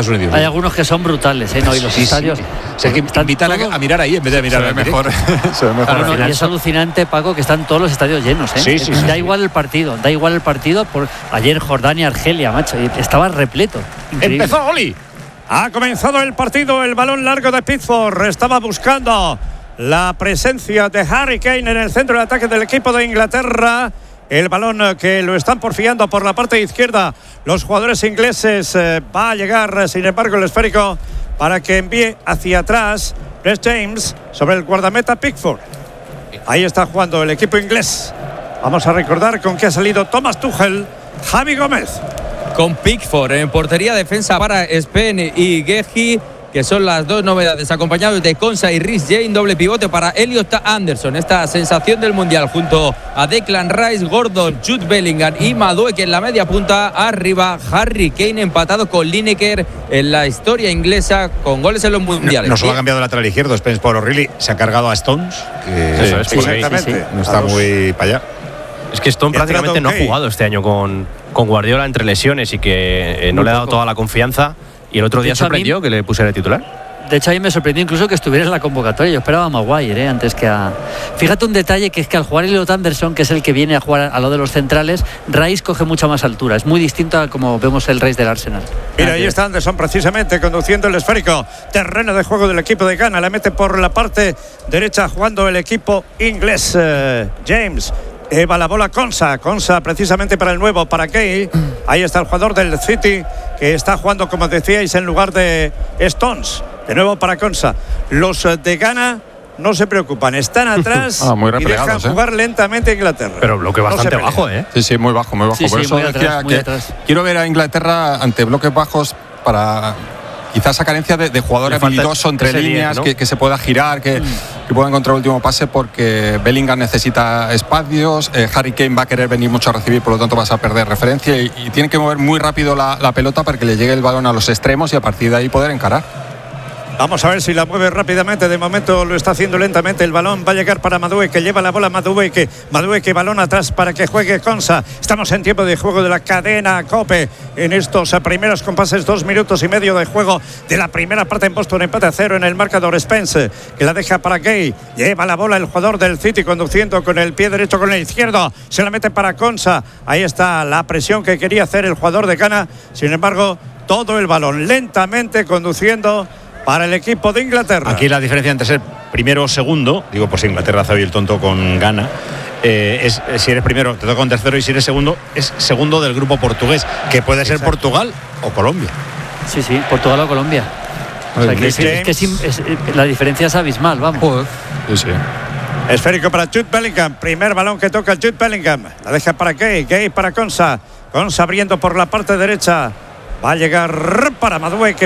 Estados Unidos. Hay algunos que son brutales, ¿eh? No, y los estadios. Sí. O sea, que invitan a mirar ahí en vez de mirar mejor. Se ve mejor. Claro, y es alucinante, Paco, que están todos los estadios llenos, ¿eh? Sí. Da igual el partido. Ayer Jordania, Argelia, macho, y estaba repleto. Increíble. Empezó Oli. Ha comenzado el partido, el balón largo de Pickford. Estaba buscando la presencia de Harry Kane en el centro de ataque del equipo de Inglaterra. El balón que lo están porfiando por la parte izquierda los jugadores ingleses. Va a llegar, sin embargo, el esférico para que envíe hacia atrás Reece James sobre el guardameta Pickford. Ahí está jugando el equipo inglés. Vamos a recordar con qué ha salido Thomas Tuchel, Javi Gómez. Con Pickford en portería, defensa para Spen y Gehi, que son las dos novedades, acompañados de Konsa y Reece James, doble pivote para Elliot Anderson, esta sensación del Mundial, junto a Declan Rice, Gordon, Jude Bellingham y Madueke en la media punta. Arriba Harry Kane empatado con Lineker en la historia inglesa con goles en los mundiales. No solo ha cambiado el lateral izquierdo, Spence por O'Reilly, se ha cargado a Stones, que eso es, exactamente. Sí. No está muy para allá. Es que Stone prácticamente no ha jugado este año con Guardiola entre lesiones y que no le ha dado toda la confianza. Y el otro día sorprendió que le pusiera titular. De hecho, a mí me sorprendió incluso que estuviera en la convocatoria. Yo esperaba a Maguire, antes que a... Fíjate un detalle, que es que al jugar Elliot Anderson, que es el que viene a jugar a lo de los centrales, Rice coge mucha más altura. Es muy distinto a como vemos el Rice del Arsenal. Mira, ahí está Anderson precisamente conduciendo el esférico. Terreno de juego del equipo de Ghana. La mete por la parte derecha jugando el equipo inglés. James. Va la bola Konsa precisamente para el nuevo, para Kane. Ahí está el jugador del City que está jugando, como decíais, en lugar de Stones. De nuevo para Konsa. Los de Ghana no se preocupan, están atrás y dejan jugar lentamente a Inglaterra. Pero bloque bastante bajo, ¿eh? Sí, muy bajo. Sí, por eso muy decía atrás, que quiero ver a Inglaterra ante bloques bajos para... Quizás esa carencia de jugador habilidoso entre líneas, ¿no? que se pueda girar, que pueda encontrar el último pase, porque Bellingham necesita espacios, Harry Kane va a querer venir mucho a recibir, por lo tanto vas a perder referencia y tiene que mover muy rápido la pelota para que le llegue el balón a los extremos y a partir de ahí poder encarar. Vamos a ver si la mueve rápidamente. De momento lo está haciendo lentamente. El balón va a llegar para Madueke, que lleva la bola Madueke, balón atrás para que juegue Konsa. Estamos en tiempo de juego de la cadena COPE en estos primeros compases, 2 minutos y medio de juego de la primera parte en Boston. Empate a 0 en el marcador. Spence, que la deja para Gay, lleva la bola el jugador del City conduciendo con el pie derecho, con el izquierdo, se la mete para Konsa. Ahí está la presión que quería hacer el jugador de Ghana. Sin embargo, todo el balón lentamente conduciendo para el equipo de Inglaterra. Aquí la diferencia entre ser primero o segundo, digo, pues Inglaterra hace hoy el tonto con Ghana, es si eres primero te toca con tercero, y si eres segundo es segundo del grupo portugués, que puede ser Portugal o Colombia. Sí, Portugal o Colombia. O sea, la diferencia es abismal, vamos. Sí. Esférico para Jude Bellingham, primer balón que toca Jude Bellingham, la deja para Gay para Konsa abriendo por la parte derecha. Va a llegar para Madueke,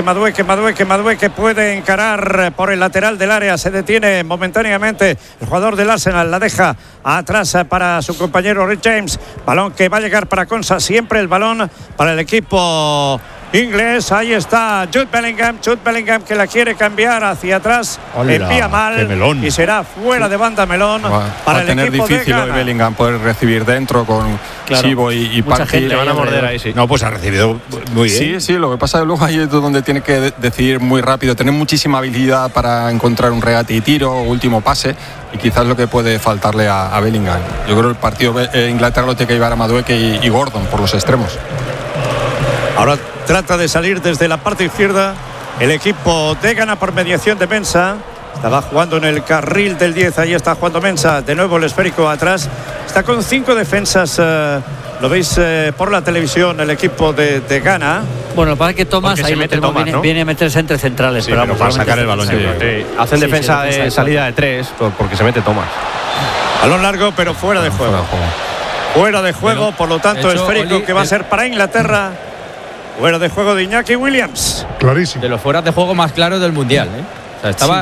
puede encarar por el lateral del área, se detiene momentáneamente el jugador del Arsenal, la deja atrás para su compañero Reece James, balón que va a llegar para Konsa, siempre el balón para el equipo inglés. Ahí está Jude Bellingham que la quiere cambiar hacia atrás. Envía mal y será fuera de banda Melón para el equipo de Ghana. Difícil hoy Bellingham poder recibir dentro con Chivo y Parky. Le van a morder ahí, sí. No, pues ha recibido muy bien. Sí, lo que pasa es que luego ahí es donde tiene que decidir muy rápido, tener muchísima habilidad para encontrar un regate y tiro, último pase, y quizás lo que puede faltarle a Bellingham. Yo creo que el partido Inglaterra lo tiene que llevar a Madueke y Gordon por los extremos. Ahora trata de salir desde la parte izquierda el equipo de Ghana por mediación de Mensah. Estaba jugando en el carril del 10. Ahí está jugando Mensah. De nuevo el esférico atrás. Está con 5 defensas. Lo veis por la televisión el equipo de Ghana. Bueno, para que Thomas ahí viene a meterse entre centrales. Sí, pero para sacar el balón. Hacen defensa de salida de 3 porque se mete Thomas. Balón largo, pero fuera de juego. Fuera de juego, por lo tanto esférico que va a ser para Inglaterra. Fuera de juego de Iñaki Williams. Clarísimo. De los fueras de juego más claros del Mundial, ¿eh? O sea, estaba,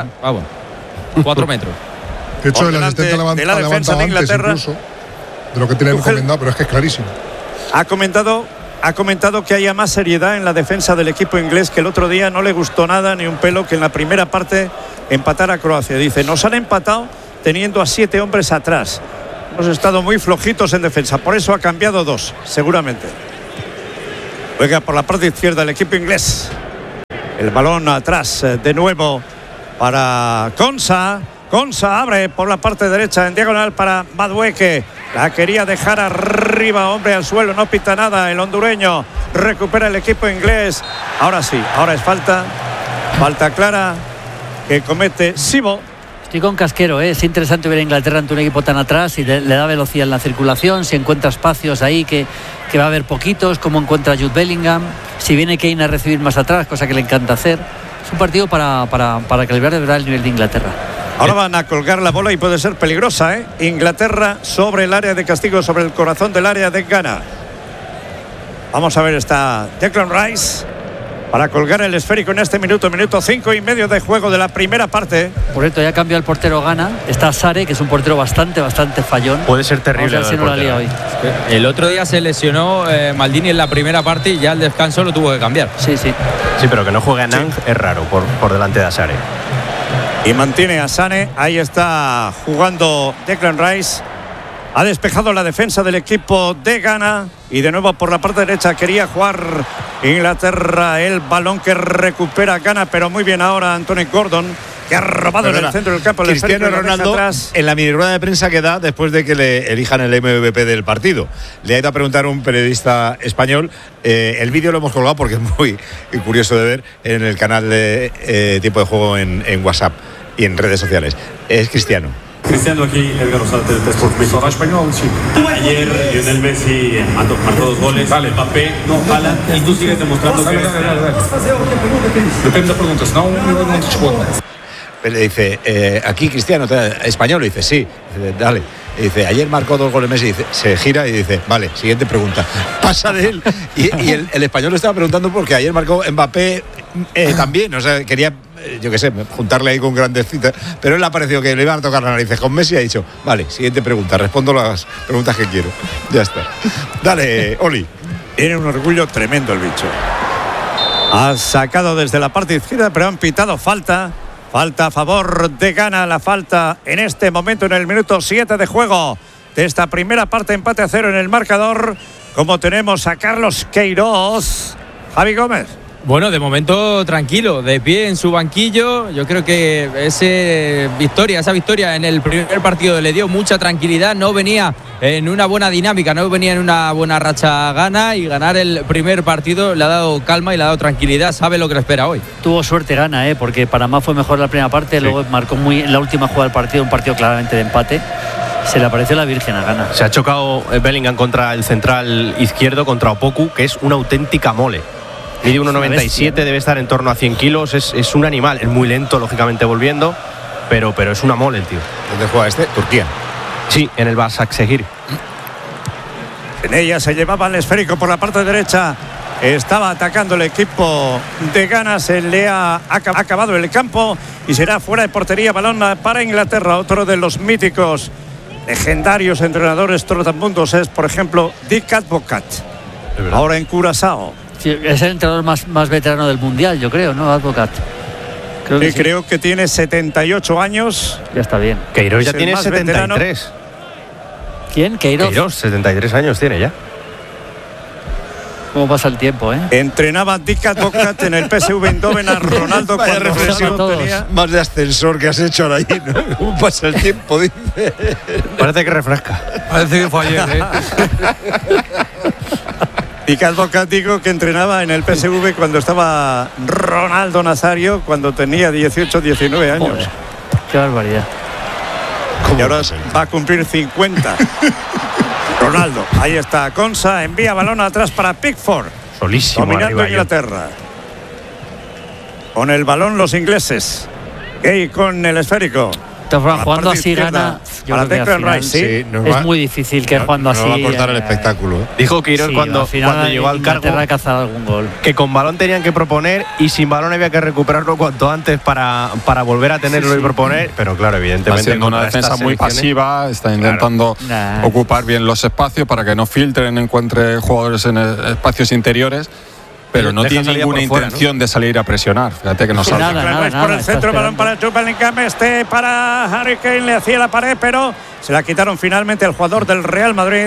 4 metros. De hecho, el asistente ha levantado antes incluso de lo que tiene recomendado, pero es que es clarísimo. Ha comentado que haya más seriedad en la defensa del equipo inglés, que el otro día no le gustó nada ni un pelo que en la primera parte empatara a Croacia. Dice, nos han empatado teniendo a 7 hombres atrás. Hemos estado muy flojitos en defensa, por eso ha cambiado 2, seguramente. Juega por la parte izquierda el equipo inglés. El balón atrás de nuevo para Konsa. Konsa abre por la parte derecha en diagonal para Madueque. La quería dejar arriba, hombre al suelo, no pita nada el hondureño. Recupera el equipo inglés. Ahora sí, ahora es falta clara que comete Sibo. Estoy con Casquero, es interesante ver a Inglaterra ante un equipo tan atrás y le da velocidad en la circulación, si encuentra espacios ahí que va a haber poquitos, como encuentra Jude Bellingham, si viene Kane a recibir más atrás, cosa que le encanta hacer. Es un partido para calibrar de verdad el nivel de Inglaterra. Ahora van a colgar la bola y puede ser peligrosa, ¿eh? Inglaterra sobre el área de castigo, sobre el corazón del área de Ghana. Vamos a ver, está Declan Rice para colgar el esférico en este minuto 5:30 de juego de la primera parte. Por cierto, ya cambió el portero Ghana. Está Sare, que es un portero bastante fallón. Puede ser terrible. Vamos a ver si no la lía hoy. El otro día se lesionó Maldini en la primera parte y ya al descanso lo tuvo que cambiar. Sí, pero que no juegue a Nang es raro por delante de Sare. Y mantiene a Sane. Ahí está jugando Declan Rice. Ha despejado la defensa del equipo de Ghana. Y de nuevo por la parte derecha quería jugar Inglaterra. El balón que recupera Ghana. Pero muy bien ahora Anthony Gordon, que ha robado en el centro del campo. Cristiano Ronaldo, en la mini rueda de prensa que da después de que le elijan el MVP del partido, le ha ido a preguntar a un periodista español. El vídeo lo hemos colgado porque es muy curioso de ver en el canal de Tiempo de Juego en WhatsApp y en redes sociales. Es Cristiano. Cristiano, aquí Edgar Rosales del Sport México. Español, sí. Ayer Lionel Messi marcó 2 goles. Vale. Mbappé, no, Haaland, y tú sigues demostrando que... Depende de preguntas, no te respondo. Le dice, aquí Cristiano, español, le dice, sí. Dice, dale. Y dice, ayer marcó 2 goles Messi. Dice, se gira y dice, vale, siguiente pregunta. Pasa de él. Y el español le estaba preguntando porque ayer marcó Mbappé también. O sea, quería, yo qué sé, juntarle ahí con grandes citas. Pero él le ha parecido que le iban a tocar las narices con Messi y ha dicho, vale, siguiente pregunta. Respondo las preguntas que quiero. Ya está. Dale, Oli. Tiene un orgullo tremendo el bicho. Ha sacado desde la parte izquierda, pero han pitado falta. Falta a favor de Ghana, la falta en este momento en el minuto 7 de juego de esta primera parte, empate a 0 en el marcador. Como tenemos a Carlos Queiroz. Javi Gómez. Bueno, de momento tranquilo, de pie en su banquillo. Yo creo que esa victoria en el primer partido le dio mucha tranquilidad. No venía en una buena dinámica, no venía en una buena racha Ghana, y ganar el primer partido le ha dado calma y le ha dado tranquilidad. Sabe lo que le espera hoy. Tuvo suerte Ghana, porque Panamá fue mejor la primera parte, sí. Luego marcó muy en la última jugada del partido, un partido claramente de empate. Se le apareció la Virgen a Ghana. Se ha chocado Bellingham contra el central izquierdo, contra Opoku, que es una auténtica mole. Mide 1,97, debe estar en torno a 100 kilos. Es un animal, es muy lento, lógicamente, volviendo, pero es una mole el tío. ¿Dónde juega este? Turquía. Sí, en el Başakşehir. En ella se llevaba el esférico por la parte derecha. Estaba atacando el equipo de Ghana. Se le ha acabado el campo y será fuera de portería. Balón para Inglaterra. Otro de los míticos, legendarios entrenadores trotamundos es, por ejemplo, Dick Advocat. Ahora en Curazao. Sí, es el entrenador más veterano del mundial, yo creo, ¿no? Advocat. Creo que tiene 78 años. Ya está bien. Queiroz ya tiene 73. Veterano. ¿Quién? Queiroz, 73 años tiene ya. ¿Cómo pasa el tiempo, Entrenaba Dick Advocat en el PSV Eindhoven a Ronaldo. Vaya reflexión tenía. Más de ascensor que has hecho ahora ahí, ¿no? ¿Cómo pasa el tiempo? Dice. Parece que refresca. Parece que fue ayer, Dick Advocat, digo, que entrenaba en el PSV cuando estaba Ronaldo Nazario, cuando tenía 18, 19 años. Joder, qué barbaridad. Y ahora va a cumplir 50. Ronaldo, ahí está Konsa, envía balón atrás para Pickford. Solísimo. Dominando Inglaterra. Con el balón los ingleses. Gay con el esférico. Jugando así Ghana, yo creo que al final, sí, es muy difícil que jugando así. Va a cortar el espectáculo. Dijo Queiroz cuando llegó al cargo algún gol. Que con balón tenían que proponer y sin balón había que recuperarlo cuanto antes para volver a tenerlo y proponer. Pero claro, evidentemente siendo una defensa muy pasiva, está intentando ocupar bien los espacios para que no filtren, encuentre jugadores en espacios interiores. Pero no tiene ninguna intención de salir a presionar. Fíjate que no salta. Nada, por el centro, balón para Jude Bellingham. Para Harry Kane, le hacía la pared, pero se la quitaron finalmente el jugador del Real Madrid.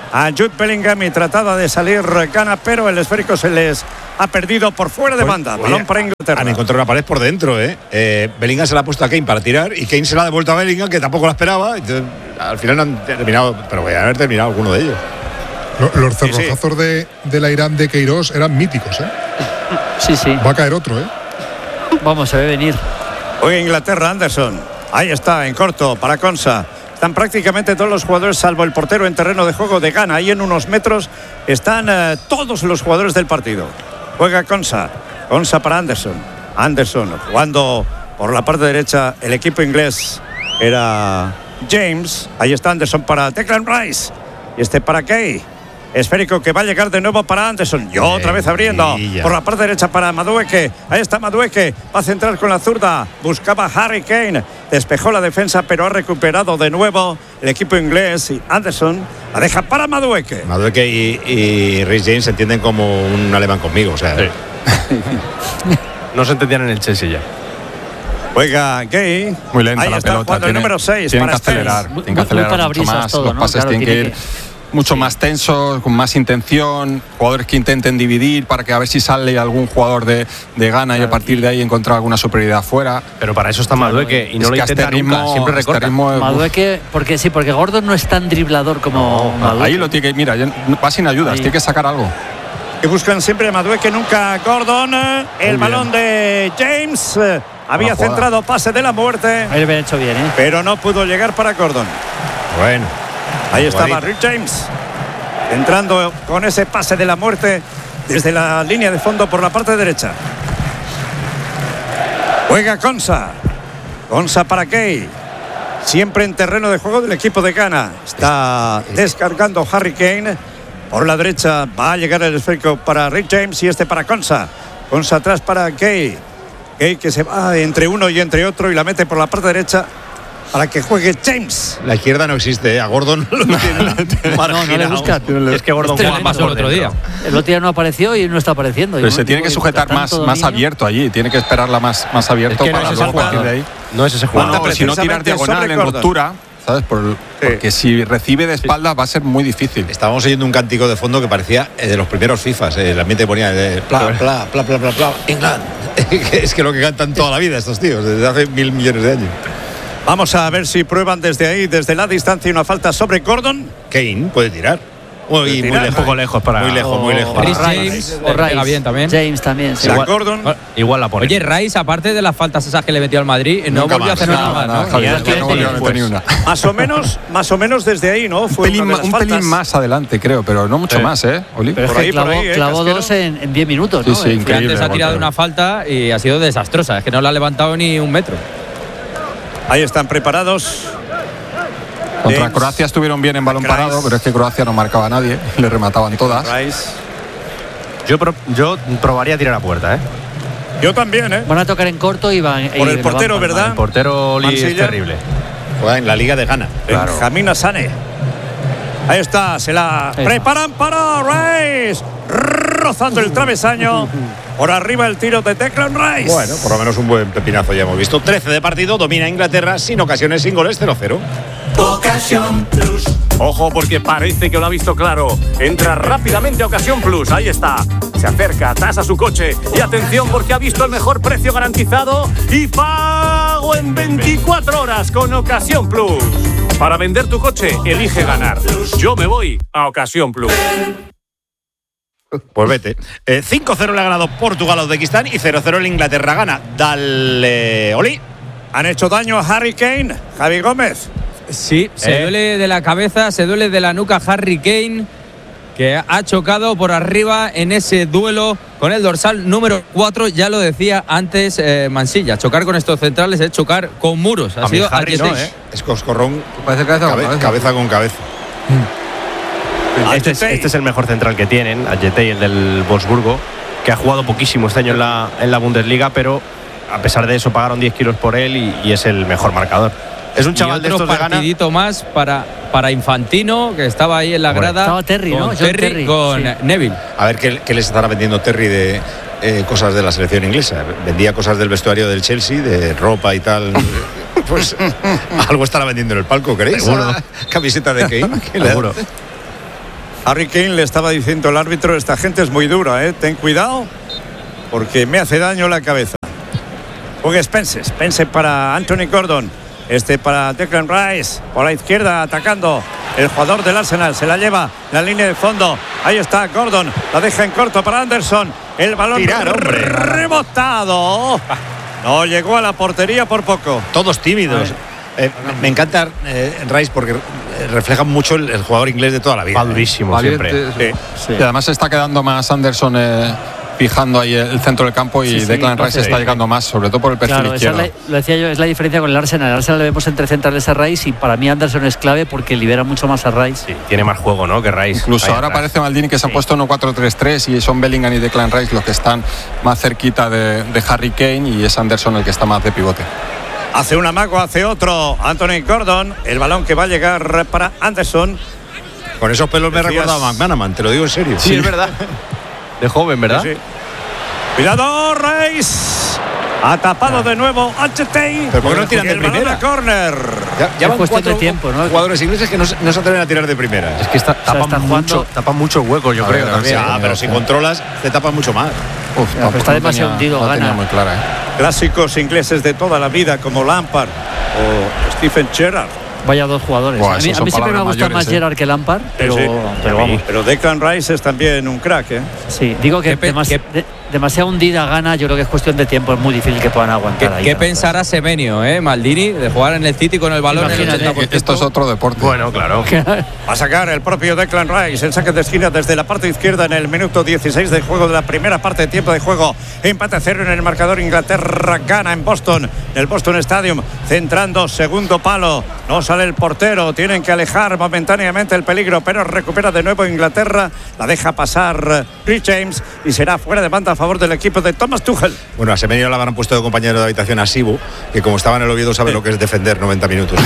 a Jude Bellingham y trataba de salir Ghana, pero el esférico se les ha perdido por fuera de banda. Balón para Inglaterra. Han encontrado una pared por dentro, Bellingham se la ha puesto a Kane para tirar y Kane se la ha devuelto a Bellingham, que tampoco la esperaba. Entonces, al final no han terminado, pero voy a haber terminado alguno de ellos. Los cerrojazos de la Irán de Queiroz eran míticos, Sí. Va a caer otro, Vamos, se ve venir. Hoy Inglaterra, Anderson. Ahí está, en corto, para Konsa. Están prácticamente todos los jugadores, salvo el portero en terreno de juego de Ghana. Ahí en unos metros están todos los jugadores del partido. Juega Konsa. Konsa para Anderson. Anderson jugando por la parte derecha. El equipo inglés era James. Ahí está Anderson para Declan Rice. Y para Kay. Esférico que va a llegar de nuevo para Anderson. Y otra vez abriendo por la parte derecha para Madueke. Ahí está Madueke. Va a centrar con la zurda. Buscaba Harry Kane. Despejó la defensa, pero ha recuperado de nuevo el equipo inglés. Y Anderson la deja para Madueke. Madueke y Reece James se entienden como un alemán conmigo. O sea, no se entendían en el Chelsea ya. Juega Gay. Muy lenta ahí la está, pelota. El número 6 tienen para que acelerar. Tienen que acelerar mucho más. Todo, los pases claro, tienen que ir mucho más tensos, con más intención. Jugadores que intenten dividir para que a ver si sale algún jugador de Ghana y a partir de ahí encontrar alguna superioridad fuera. Pero para eso está Madueke y no lo intenta nunca. Siempre recorta. Madueke, porque Gordon no es tan driblador como Madueke. Ahí lo tiene que, mira, va sin ayudas, tiene que sacar algo. Que buscan siempre a Madueke, nunca Gordon. El balón de James. Había centrado pase de la muerte. Ahí lo habían hecho bien, pero no pudo llegar para Gordon. Bueno. Ahí estaba Rick James. Entrando con ese pase de la muerte desde la línea de fondo por la parte derecha. Juega Konsa. Konsa para Kay. Siempre en terreno de juego del equipo de Ghana. Está descargando Harry Kane. Por la derecha va a llegar el esférico para Rick James y para Konsa. Konsa atrás para Kay. Kay que se va entre uno y entre otro y la mete por la parte derecha para que juegue James. La izquierda no existe, a Gordon lo tiene no le busca. Es que Gordon juega más el otro día. El otro día no apareció y no está apareciendo. Pero se tiene que sujetar más abierto allí, tiene que esperarla más abierto es que para luego partir de ahí. No es ese jugador. No, si no tirar diagonal en ruptura, ¿sabes? Porque si recibe de espaldas va a ser muy difícil. Estábamos oyendo un cántico de fondo que parecía de los primeros FIFAs. El ambiente ponía pla, pla, pla, pla, pla, pla, England. Es que lo que cantan toda la vida estos tíos, desde hace 1.000 millones de años. Vamos a ver si prueban desde ahí, desde la distancia, una falta sobre Gordon. Kane puede tirar. Muy lejos. Un poco lejos para. Muy lejos. James pega bien también. James también. Sí. Gordon. Igual la pone. Oye, Rice, aparte de las faltas esas que le metió al Madrid, no volvió a hacer nada más, ¿no? No volvió a meter ni una. Más o menos desde ahí, ¿no? Fue un pelín más adelante, creo, pero no mucho más, Oli. Pero es que clavó dos en 10 minutos, ¿no? Sí, increíble. Antes ha tirado una falta y ha sido desastrosa. Es que no la ha levantado ni un metro. Ahí están preparados. Contra Croacia estuvieron bien en balón parado, pero es que Croacia no marcaba a nadie, le remataban todas. Yo probaría a tirar a puerta, Yo también, Van a tocar en corto y van. Por el portero, ¿verdad? El portero Oli es terrible. Juega en la Liga de Ghana. Claro. Benjamín Asane. Ahí está, se la preparan para Rice. Rozando el travesaño. Por arriba el tiro de Declan Rice. Bueno, por lo menos un buen pepinazo ya hemos visto. 13 de partido, domina Inglaterra sin ocasiones, sin goles, 0-0. Ocasión Plus. Ojo porque parece que lo ha visto claro. Entra rápidamente a Ocasión Plus, ahí está. Se acerca, tasa su coche y atención porque ha visto el mejor precio garantizado y pago en 24 horas con Ocasión Plus. Para vender tu coche, elige ganar. Yo me voy a Ocasión Plus. Pues vete. 5-0 le ha ganado Portugal a Uzbekistán y 0-0 el Inglaterra gana. Dale, Oli. Han hecho daño a Harry Kane, Javi Gómez. Sí, se duele de la cabeza, se duele de la nuca Harry Kane, que ha chocado por arriba en ese duelo con el dorsal número 4. Ya lo decía antes Mansilla, chocar con estos centrales es chocar con muros. Ha sido Harry, no, es coscorrón. Parece cabeza con cabeza. Este es el mejor central que tienen, Ayetey, el del Wolfsburgo, que ha jugado poquísimo este año en la Bundesliga, pero a pesar de eso pagaron 10 kilos por él y es el mejor marcador. Es un chaval de estos de Ghana. Partidito más para Infantino, que estaba ahí en la grada. Estaba Terry, con ¿no? Terry con Neville. A ver qué les estará vendiendo Terry de cosas de la selección inglesa. Vendía cosas del vestuario del Chelsea, de ropa y tal. Pues algo estará vendiendo en el palco, ¿queréis? Seguro. Camiseta de Kane. Seguro. Harry Kane le estaba diciendo al árbitro, esta gente es muy dura, ten cuidado porque me hace daño la cabeza. Juega Spence para Anthony Gordon, para Declan Rice, por la izquierda atacando el jugador del Arsenal, se la lleva la línea de fondo, ahí está Gordon, la deja en corto para Anderson, el balón rebotado, no llegó a la portería por poco. Todos tímidos. Me encanta Rice porque refleja mucho el jugador inglés de toda la vida. Durísimo siempre. Sí. Y además se está quedando más Anderson fijando ahí el centro del campo y Declan Rice está llegando más, sobre todo por el perfil izquierdo. Lo decía yo, es la diferencia con el Arsenal. El Arsenal le vemos entre centrales a Rice y para mí Anderson es clave porque libera mucho más a Rice. Sí, tiene más juego, ¿no? Que Rice. Incluso ahora parece Maldini que se ha puesto 1-4-3-3 y son Bellingham y Declan Rice los que están más cerquita de Harry Kane y es Anderson el que está más de pivote. Hace un amago, hace otro Anthony Gordon, el balón que va a llegar para Anderson. Con esos pelos me recordaba a McManaman, te lo digo en serio. Sí, es verdad. De joven, ¿verdad? Sí. Cuidado, Rice. Ha tapado de nuevo HT. Pero ¿por qué no tiran de primera? Córner. Ya van cuestión de tiempo, ¿no? Jugadores ingleses que no se atreven a tirar de primera. Es que tapan mucho hueco, yo creo. También. Pero si controlas, te tapan mucho más. Está demasiado hundido, Gana. Muy clara, Clásicos ingleses de toda la vida como Lampard o Stephen Gerrard. Vaya dos jugadores. Buah, a mí siempre me ha gustado más Gerrard que Lampard, pero vamos. Pero Declan Rice es también un crack, Sí, digo que demasiado hundida Gana, yo creo que es cuestión de tiempo, es muy difícil que puedan aguantar ahí. ¿Qué pensará Semenyo, Maldini, de jugar en el City con el balón en el 80%? Esto es otro deporte. Bueno, claro. Va a sacar el propio Declan Rice el saque de esquina desde la parte izquierda en el minuto 16 de juego de la primera parte de tiempo de juego. Empate a 0 en el marcador. Inglaterra gana en Boston, en el Boston Stadium, centrando segundo palo. No sale el portero, tienen que alejar momentáneamente el peligro, pero recupera de nuevo Inglaterra. La deja pasar Rhys James y será fuera de banda a favor del equipo de Thomas Tuchel. Bueno, a Semenyo le habrán puesto de compañero de habitación a Sibu, que como estaba en el Oviedo sabe lo que es defender 90 minutos.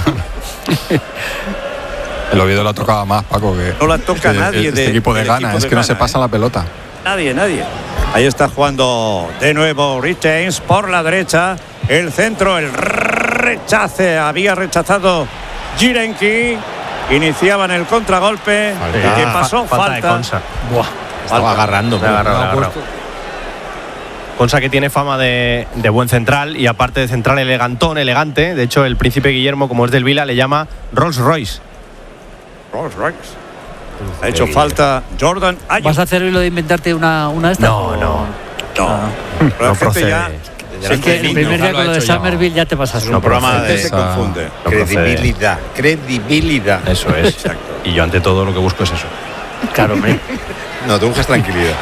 El Oviedo la tocaba más, Paco, que no la toca nadie este equipo de Ghana, es que no se pasa la pelota. Nadie. Ahí está jugando de nuevo Rhys James por la derecha, el centro, el rechace, había rechazado Jirenki, iniciaban el contragolpe. ¿Qué pasó? Falta de Konsa. Estaba agarrando. Konsa, que tiene fama de buen central y aparte de central elegante. De hecho, el príncipe Guillermo, como es del Vila, le llama Rolls Royce. Ha hecho falta Jordan Ayew. ¿Vas a hacer lo de inventarte una de estas? No. No procede. Es que el primer día con lo de Somerville ya te pasas. No, programa se confunde. Credibilidad. Eso es. Exacto. Y yo ante todo lo que busco es eso. Claro, hombre. No, tú buscas tranquilidad.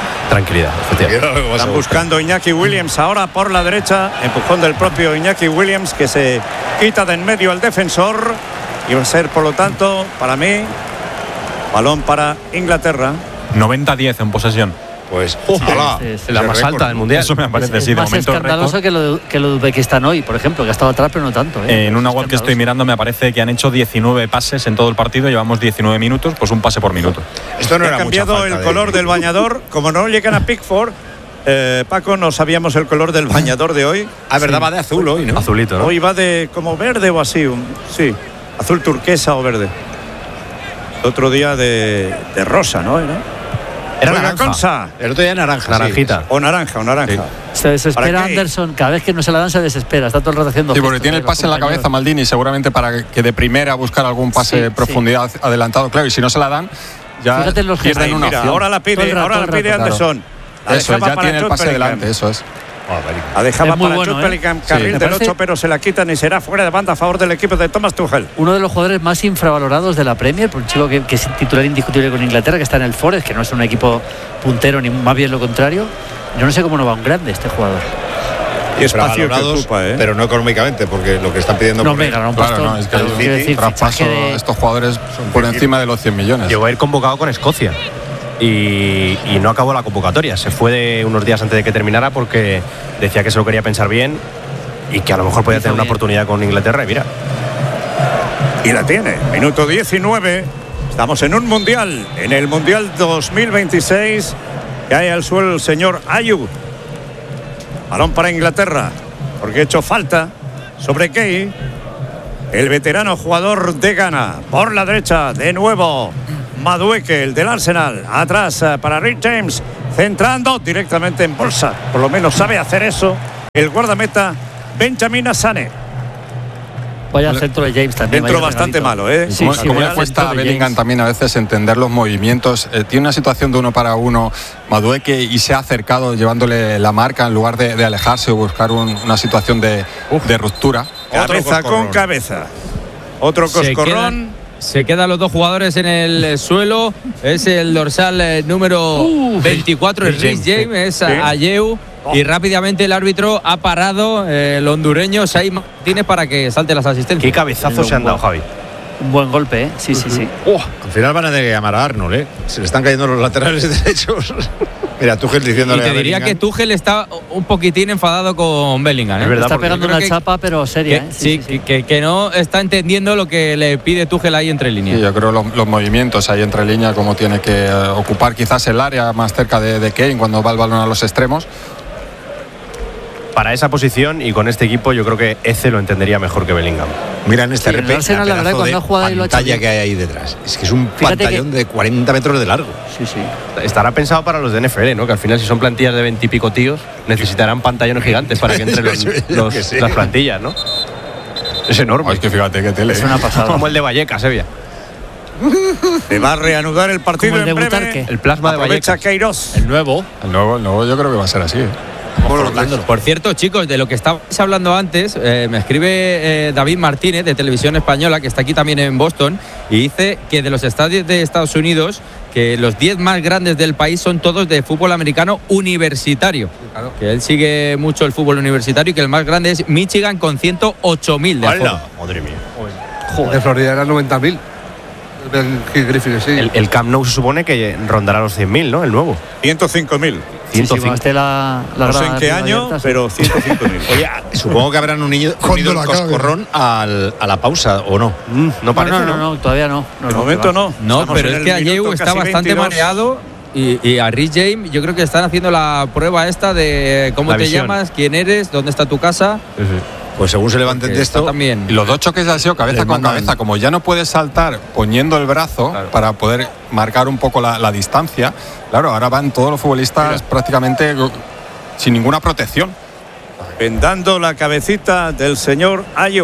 Están buscando Iñaki Williams ahora por la derecha. Empujón del propio Iñaki Williams, que se quita de en medio al defensor. Y va a ser, por lo tanto, para mí, balón para Inglaterra. 90-10 en posesión. Pues la más alta del mundial. Eso me parece. Es más escandaloso que lo de Uzbekistán hoy, por ejemplo, que ha estado atrás, pero no tanto. En una web que estoy mirando me parece que han hecho 19 pases en todo el partido. Llevamos 19 minutos, pues un pase por minuto. Esto no era cambiado el color del bañador. Como no llegan a Pickford, Paco, no sabíamos el color del bañador de hoy. Verdad, va de azul hoy, ¿no? Azulito, ¿no? Hoy va de como verde o así. Sí, azul turquesa o verde. Otro día de rosa, ¿no? Era naranja. Konsa. El otro día naranjita. Sí. O naranja. Sí. Se desespera Anderson, cada vez que no se la dan se desespera, está todo el rato haciendo. Sí, porque tiene el pase en la cabeza Maldini, seguramente para que de primera buscar algún pase de profundidad adelantado, claro, y si no se la dan, ya pierden una opción. Ahora la pide Anderson. Eso, ya tiene el pase delante, eso es. La dejaba para Jude Bellingham, carril del 8, pero se la quitan y será fuera de banda a favor del equipo de Thomas Tuchel. Uno de los jugadores más infravalorados de la Premier, por un chico que es titular indiscutible con Inglaterra, que está en el Forest, que no es un equipo puntero, ni más bien lo contrario. Yo no sé cómo no va un grande este jugador. Y espacio que ocupa, pero no económicamente, porque lo que están pidiendo no, venga, un pastón, claro, no, es que el traspaso de estos jugadores son por encima de los 100 millones. Llegó a ir convocado con Escocia. Y no acabó la convocatoria. Se fue de unos días antes de que terminara porque decía que se lo quería pensar bien y que a lo mejor podía tener una oportunidad con Inglaterra. Y mira. Y la tiene. Minuto 19. Estamos en un mundial. En el Mundial 2026. Cae al suelo el señor Ayew. Balón para Inglaterra. Porque ha hecho falta sobre Key. El veterano jugador de Ghana. Por la derecha. De nuevo. Madueke, el del Arsenal. Atrás para Rick James, centrando directamente en bolsa. Por lo menos sabe hacer eso el guardameta Benjamin Asane. Vaya centro de James también. Centro bastante malo, ¿eh? Sí, como le cuesta a Bellingham también a veces entender los movimientos. Tiene una situación de 1 para 1 Madueke y se ha acercado llevándole la marca en lugar de alejarse o buscar una situación de ruptura. Cabeza con cabeza. Otro coscorrón. Se quedan los dos jugadores en el suelo. Es el dorsal número 24, el Rhys James, es Ayew. Y rápidamente el árbitro ha parado el hondureño Sai Martínez para que salte las asistencias. Qué cabezazo se han dado, Javi. Un buen golpe, ¿eh? Sí. Al final van a tener que llamar a Arnold, ¿eh? Se le están cayendo los laterales derechos. Mira, Tuchel diciéndole. Y te diría que Tuchel está un poquitín enfadado con Bellingham, ¿eh? Es verdad, está pegando una chapa, pero seria. Que no está entendiendo lo que le pide Tuchel ahí entre líneas. Sí, yo creo los movimientos ahí entre líneas, como tiene que ocupar quizás el área más cerca de Kane cuando va el balón a los extremos. Para esa posición y con este equipo yo creo que Eze lo entendería mejor que Bellingham. Mira en este repente la verdad, cuando ha jugado la pantalla que hay ahí detrás. Es que es un pantallón de 40 metros de largo. Sí. Estará pensado para los de NFL, ¿no? Que al final si son plantillas de 20 y pico tíos necesitarán pantallones gigantes para que entren las plantillas, ¿no? Es enorme. Es que fíjate que tele. Es una pasada. Como el de Vallecas, Sevilla. Se va a reanudar el partido en breve. El plasma de Vallecas. Queiroz. El nuevo yo creo que va a ser así, ¿eh? Por cierto, chicos, de lo que estabais hablando antes, me escribe David Martínez de Televisión Española, que está aquí también en Boston, y dice que de los estadios de Estados Unidos, que los 10 más grandes del país son todos de fútbol americano universitario. Claro. Que él sigue mucho el fútbol universitario y que el más grande es Michigan con 108.000 de aforo. Madre mía. Joder. De Florida eran 90.000. Griffin, sí. El Camp Nou se supone que rondará los 100.000, ¿no? El nuevo. 105.000. 105. No sé en qué año, pero 105.000. Oye, supongo que habrán unido el coscorrón a la pausa, ¿o no? No parece, no, todavía no. De momento no. No, pero es que Ayew está bastante mareado y a Rhys James yo creo que están haciendo la prueba esta de cómo te llamas, quién eres, dónde está tu casa. Sí. Pues según se levanten de esto también. Y los dos choques han sido cabeza con cabeza. Como ya no puedes saltar poniendo el brazo para poder marcar un poco la distancia, claro, ahora van todos los futbolistas prácticamente sin ninguna protección. Vendando la cabecita del señor Ayew.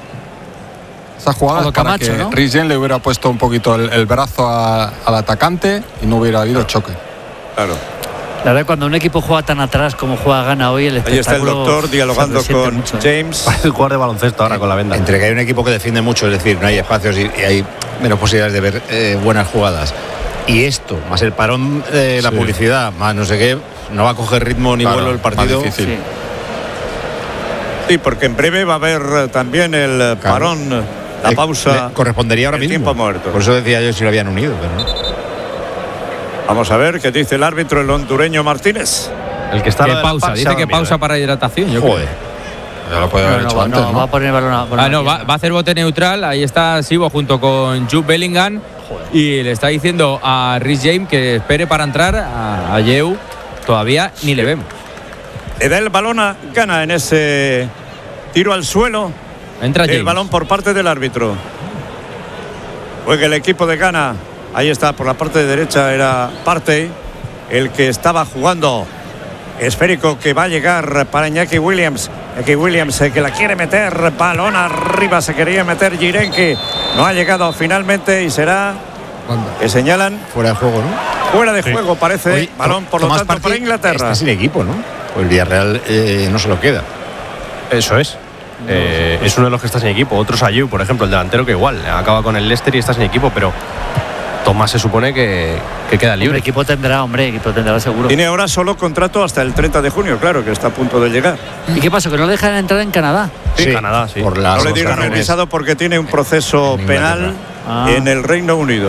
Esa jugada es para que Rhys James le hubiera puesto un poquito el brazo al atacante y no hubiera habido choque. Claro. La verdad, cuando un equipo juega tan atrás como juega Ghana hoy, el espectáculo. Ahí está el doctor dialogando con mucho, James. Parece el jugador de baloncesto ahora con la venda. Entre que hay un equipo que defiende mucho, es decir, no hay espacios y hay menos posibilidades de ver buenas jugadas. Y esto, más el parón de la publicidad, más no sé qué, no va a coger ritmo ni vuelo el partido. Difícil. Sí, porque en breve va a haber también el parón, la pausa. Correspondería ahora mismo. Tiempo muerto. Por eso decía yo si lo habían unido, pero no. Vamos a ver qué dice el árbitro, el hondureño Martínez. El que está que pausa, dice que pausa para hidratación. Joder. Ya lo puede haber hecho antes, ¿no? Va a poner el balón va a hacer bote neutral. Ahí está Sibo junto con Jude Bellingham. Y le está diciendo a Rhys James que espere para entrar. A Ayew todavía ni le vemos. Le da el balón a Ghana en ese tiro al suelo. Entra James. El balón por parte del árbitro. Juega el equipo de Ghana. Ahí está, por la parte de derecha era Partey, el que estaba jugando. Esférico que va a llegar para Iñaki Williams. Iñaki Williams que la quiere meter. Balón arriba, se quería meter Jirenki. No ha llegado finalmente y será que señalan. Fuera de juego, ¿no? Fuera de juego, parece. Oye, balón, por lo tanto, Partey para Inglaterra. Está sin equipo, ¿no? Pues el Villarreal no se lo queda. Eso es. Es uno de los que está sin equipo. Otros Ayew, por ejemplo, el delantero que igual acaba con el Leicester y está sin equipo, pero Tomás se supone que queda libre. El equipo tendrá seguro. Tiene ahora solo contrato hasta el 30 de junio, claro, que está a punto de llegar. ¿Y qué pasó? ¿Que no le dejan entrar en Canadá? Sí, Canadá, sí. Por las no le dieron el visado porque tiene un proceso penal en el Reino Unido.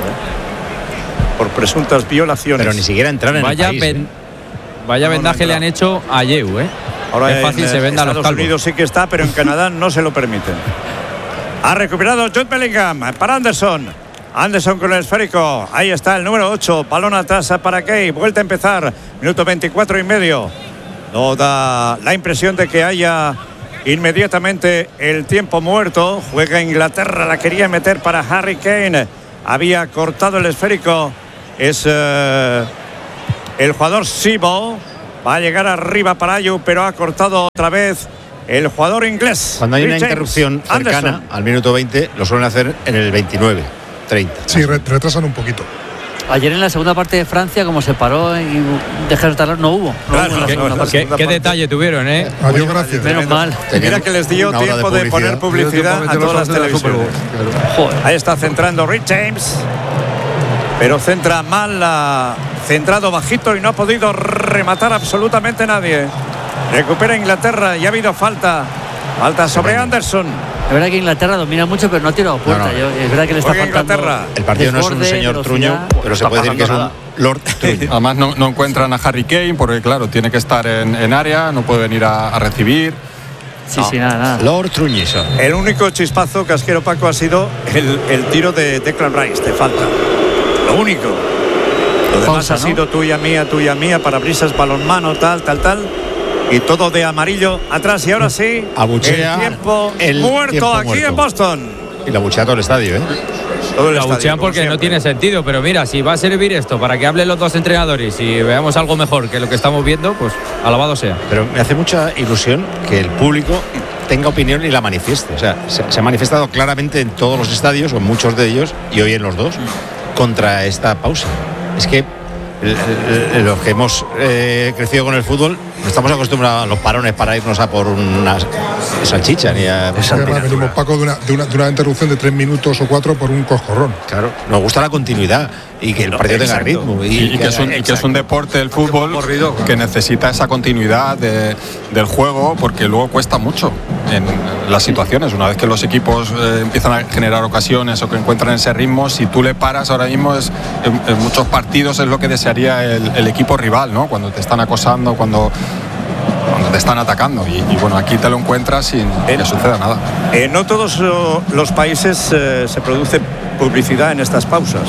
Por presuntas violaciones. Pero ni siquiera entrar en el país. Vaya vendaje le han hecho a Ayew, ¿eh? Ahora es fácil, se venda a los Estados calvos. Unidos sí que está, pero en Canadá no se lo permiten. Ha recuperado Jude Bellingham para Anderson. Anderson con el esférico. Ahí está el número 8. Balón atrás para Kay. Vuelta a empezar. Minuto 24 y medio. No da la impresión de que haya inmediatamente el tiempo muerto. Juega Inglaterra. La quería meter para Harry Kane. había cortado el esférico. Es el jugador Sibo. Va a llegar arriba para Ayu, pero ha cortado otra vez el jugador inglés. Cuando hay una interrupción cercana al minuto 20, lo suelen hacer en el 29, 30. Sí, retrasan un poquito. Ayer en la segunda parte de Francia, como se paró y dejaron talar, no hubo. Qué detalle tuvieron, ¿eh? Adiós, gracias. Menos mal. Mira que les dio tiempo de poner publicidad a todas las televisiones. Ahí está centrando Rich James, pero centra mal, centrado bajito y no ha podido rematar absolutamente nadie. Recupera Inglaterra y ha habido falta sobre Anderson. Es verdad que Inglaterra domina mucho, pero no ha tirado puerta. Es verdad que le está faltando. El partido no es un señor Truño, pero se puede decir que es un Lord Truño. Además no encuentran a Harry Kane porque claro, tiene que estar en área, no puede venir a recibir. Sí, nada. Lord Truñiso. El único chispazo, Casquero Paco, ha sido el tiro de Declan Rice de falta. Lo único. Lo demás ha sido tuya, mía, parabrisas, balonmano, tal. Y todo de amarillo atrás. Y ahora sí, abuchea el tiempo muerto aquí en Boston. Y la abuchea todo el estadio, ¿eh? La abuchean porque no tiene sentido. Pero mira, si va a servir esto para que hablen los dos entrenadores y veamos algo mejor que lo que estamos viendo, pues alabado sea. Pero me hace mucha ilusión que el público tenga opinión y la manifieste. O sea, se ha manifestado claramente en todos los estadios, o en muchos de ellos, y hoy en los dos, contra esta pausa. Es que los que hemos crecido con el fútbol no estamos acostumbrados a los parones para irnos a por una salchicha ni a venimos, Paco, de una interrupción de 3 minutos o 4 por un coscorrón. Claro, nos gusta la continuidad y que el partido tenga ritmo y que es un deporte, el fútbol, que necesita esa continuidad del juego, porque luego cuesta mucho en las situaciones. Una vez que los equipos empiezan a generar ocasiones o que encuentran ese ritmo, si tú le paras ahora mismo, en muchos partidos es lo que desearía el equipo rival, ¿no? Cuando te están acosando, cuando te están atacando y bueno, aquí te lo encuentras sin que suceda nada. No todos los países se produce publicidad en estas pausas.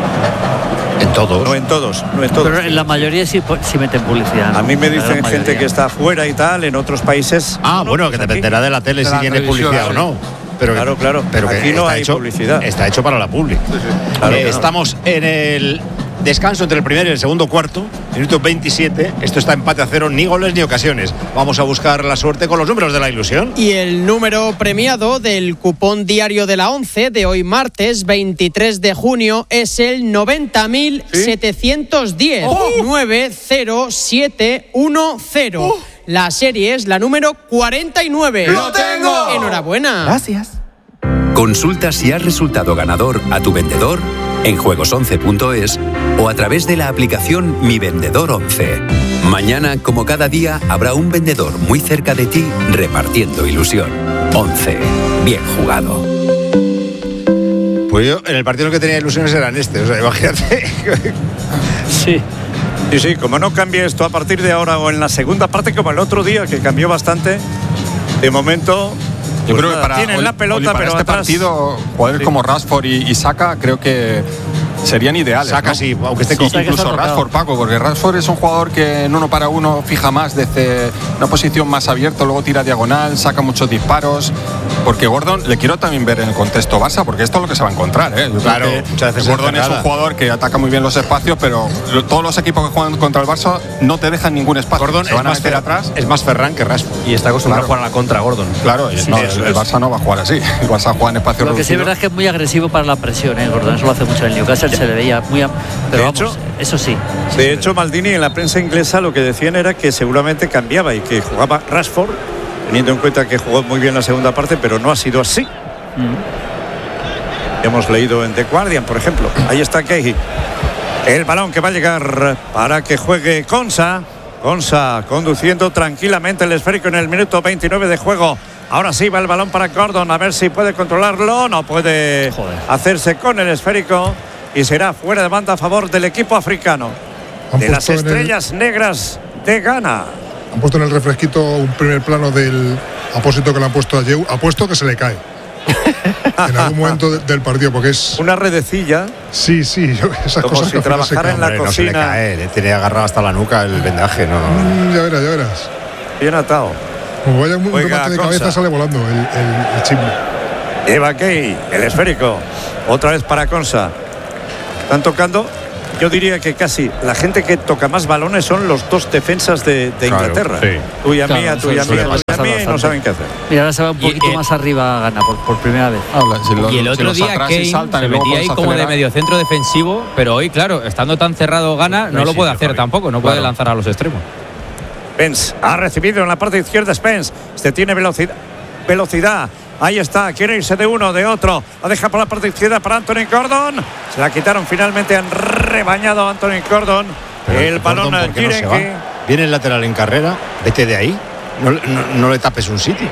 En todos. No en todos. Pero en la mayoría sí meten publicidad, ¿no? A mí me dicen gente que está afuera y tal, en otros países. Bueno, que dependerá de la tele si tiene publicidad o no. Pero claro. Pero aquí no hay publicidad. Está hecho para la publi. Claro, estamos en el descanso entre el primer y el segundo cuarto, minuto 27. Esto está empate a 0, ni goles ni ocasiones. Vamos a buscar la suerte con los números de la ilusión. Y el número premiado del cupón diario de la 11 de hoy martes 23 de junio es el 90.710. 90710. La serie es la número 49. ¡Lo tengo! Enhorabuena. Gracias. Consulta si has resultado ganador a tu vendedor en juegos11.es o a través de la aplicación Mi Vendedor 11. Mañana, como cada día, habrá un vendedor muy cerca de ti repartiendo ilusión. 11. Bien jugado. Pues yo, en el partido que tenía ilusiones eran o sea, imagínate. Sí, como no cambie esto a partir de ahora o en la segunda parte como el otro día, que cambió bastante, de momento. Yo creo que tienen la pelota, para pero este atrás, partido, jugadores como Rashford y Saka, creo que serían ideales. Saka, ¿no? Sí, aunque esté incluso Rashford, Paco, porque Rashford es un jugador que en 1 para 1 fija más desde una posición más abierta, luego tira diagonal, saca muchos disparos. Porque Gordon le quiero también ver en el contexto Barça, porque esto es lo que se va a encontrar, ¿eh? Claro, muchas veces Gordon es un jugador que ataca muy bien los espacios, pero todos los equipos que juegan contra el Barça no te dejan ningún espacio. Gordon se van a meter atrás. Es más Ferran que Rashford. Y está acostumbrado a jugar a la contra, Gordon. Claro, el Barça no va a jugar así. El Barça juega en espacio reducido. Lo que sí es verdad es que es muy agresivo para la presión, Gordon. Eso lo hace mucho en el Newcastle, se le veía muy. Pero vamos, eso sí. De hecho, Maldini en la prensa inglesa lo que decían era que seguramente cambiaba y que jugaba Rashford, teniendo en cuenta que jugó muy bien la segunda parte, pero no ha sido así. Hemos leído en The Guardian, por ejemplo. Ahí está Kehi. El balón que va a llegar para que juegue Konsa. Konsa conduciendo tranquilamente el esférico en el minuto 29 de juego. Ahora sí va el balón para Gordon, a ver si puede controlarlo. No puede hacerse con el esférico y será fuera de banda a favor del equipo africano, de las estrellas negras de Ghana. Han puesto en el refresquito un primer plano del apósito que le han puesto a Yeu. Apuesto que se le cae en algún momento del partido, porque es una redecilla. Sí, esas como cosas si trabajara en la cocina. No se le cae, le tiene agarrado hasta la nuca el vendaje, ¿no? Ya verás. Bien atado. Como vaya un remate de cabeza, sale volando el chisme. Eva Key, el esférico. Otra vez para Konsa. Están tocando. Yo diría que casi la gente que toca más balones son los dos defensas de Inglaterra. Sí. Tuya mía, y no saben qué hacer. Mira, ahora se va un poquito más arriba Ghana por primera vez. Y el otro día Kane se metía ahí como de mediocentro defensivo, pero hoy, claro, estando tan cerrado Ghana, no lo puede hacer tampoco, no puede lanzar a los extremos. Spence ha recibido en la parte izquierda. Spence, tiene velocidad. Ahí está, quiere irse de uno, de otro. La deja por la parte izquierda para Anthony Gordon. Se la quitaron finalmente, han rebañado a Anthony Gordon. Pero el balón quiere que... Viene el lateral en carrera, vete de ahí. No le tapes un sitio.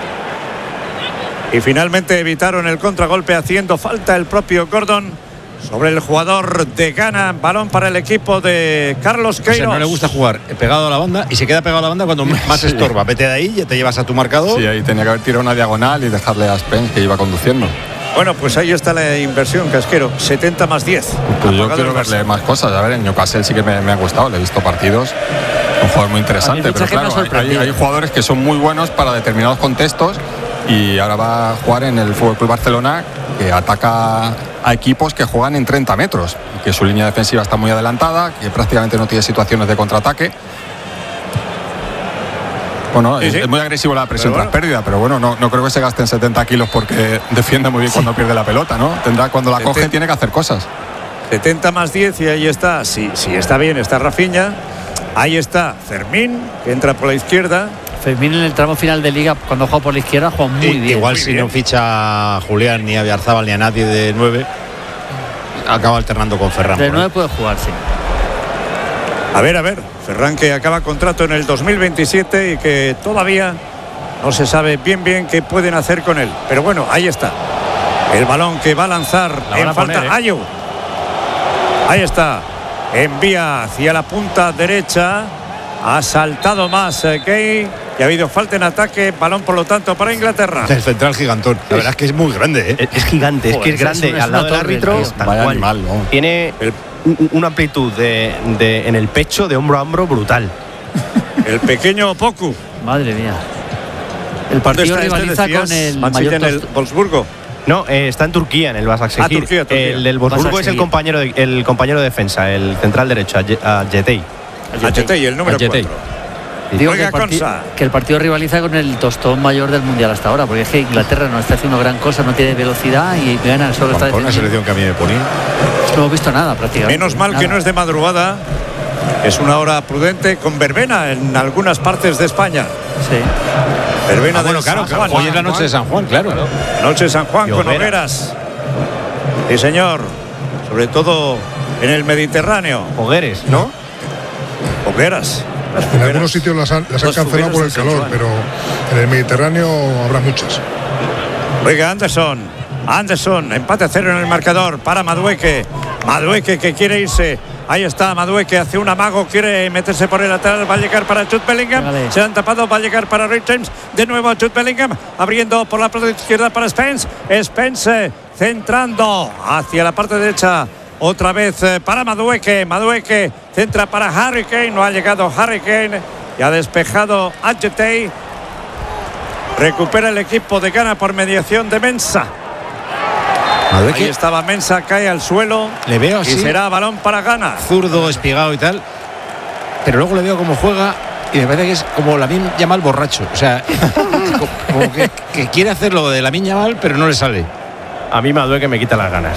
Y finalmente evitaron el contragolpe, haciendo falta el propio Gordon sobre el jugador de Ghana. Balón para el equipo de Carlos Queiroz. O sea, no le gusta jugar pegado a la banda y se queda pegado a la banda cuando más estorba. Vete de ahí, ya te llevas a tu marcador. Sí, ahí tenía que haber tirado una diagonal y dejarle a Spence, que iba conduciendo. Bueno, pues ahí está la inversión, Casquero. 70 más 10. Pues yo quiero verle más cosas. A ver, en Newcastle sí que me ha gustado. Le he visto partidos. Un jugador muy interesante. Pero claro, hay jugadores que son muy buenos para determinados contextos. Y ahora va a jugar en el FC Barcelona, que ataca a equipos que juegan en 30 metros, que su línea defensiva está muy adelantada, que prácticamente no tiene situaciones de contraataque. Bueno, sí. Es muy agresivo la presión tras pérdida, pero bueno, no creo que se gasten 70 kilos porque defiende muy bien cuando pierde la pelota, ¿no? Tendrá, cuando la coge, tiene que hacer cosas. 70 más 10 y ahí está. Sí, está bien, está Rafinha. Ahí está Fermín, que entra por la izquierda. Fermín en el tramo final de Liga, cuando juega por la izquierda, juega muy bien. Igual muy si bien. no ficha a Julián, ni a Villarzábal, ni a nadie de 9, acaba alternando con Ferran. De 9 puede jugar, sí. A ver, Ferran, que acaba contrato en el 2027 y que todavía no se sabe bien qué pueden hacer con él. Pero bueno, ahí está. El balón que va a lanzar en falta Ayew. Ahí está. Envía hacia la punta derecha. Ha saltado más Kane y ha habido falta en ataque. Balón, por lo tanto, para Inglaterra. El central gigantón. La verdad es que es muy grande, ¿eh? Es gigante, Joder, es grande. Al lado del árbitro, vaya animal, ¿no? Tiene una amplitud en el pecho de hombro a hombro brutal. El pequeño Poku. Madre mía. El partido rivaliza con el Mayor en el Wolfsburgo. No, está en Turquía, en el Başakşehir. Turquía. El del Wolfsburgo es el compañero de defensa, el central derecho, Jetey. Jetey, el número 4. Digo que el partido rivaliza con el tostón mayor del Mundial hasta ahora, porque es que Inglaterra no está haciendo gran cosa, no tiene velocidad y gana, solo está defendiendo. Una selección que a mí me ponía. No hemos visto nada prácticamente. Menos mal que no es de madrugada. Es una hora prudente con verbena en algunas partes de España. Sí. Verbena bueno, claro. Hoy es la noche de San Juan, claro. Noche de San Juan con hogueras. Sí, señor. Sobre todo en el Mediterráneo. Hogueres, ¿no? Hogueras. En algunos sitios las han cancelado por el calor, pero en el Mediterráneo habrá muchas. Oiga, Anderson, empate a 0 en el marcador para Madueke que quiere irse. Ahí está Madueke, hace un amago, quiere meterse por el lateral, va a llegar para Jude Bellingham. Vale. Se han tapado, va a llegar para Reece James. De nuevo Jude Bellingham, abriendo por la parte izquierda para Spence. Spence centrando hacia la parte derecha. Otra vez para Madueke centra para Harry Kane. No ha llegado Harry Kane y ha despejado a Jetey. Recupera el equipo de Ghana por mediación de Mensah. Ahí estaba Mensah, cae al suelo. Le veo así. Y será balón para Ghana. Zurdo, espigado y tal. Pero luego le veo cómo juega y me parece que es como Lamine Yamal borracho. O sea, como que quiere hacerlo de Lamine Yamal, pero no le sale. A mí Madueke me quita las ganas.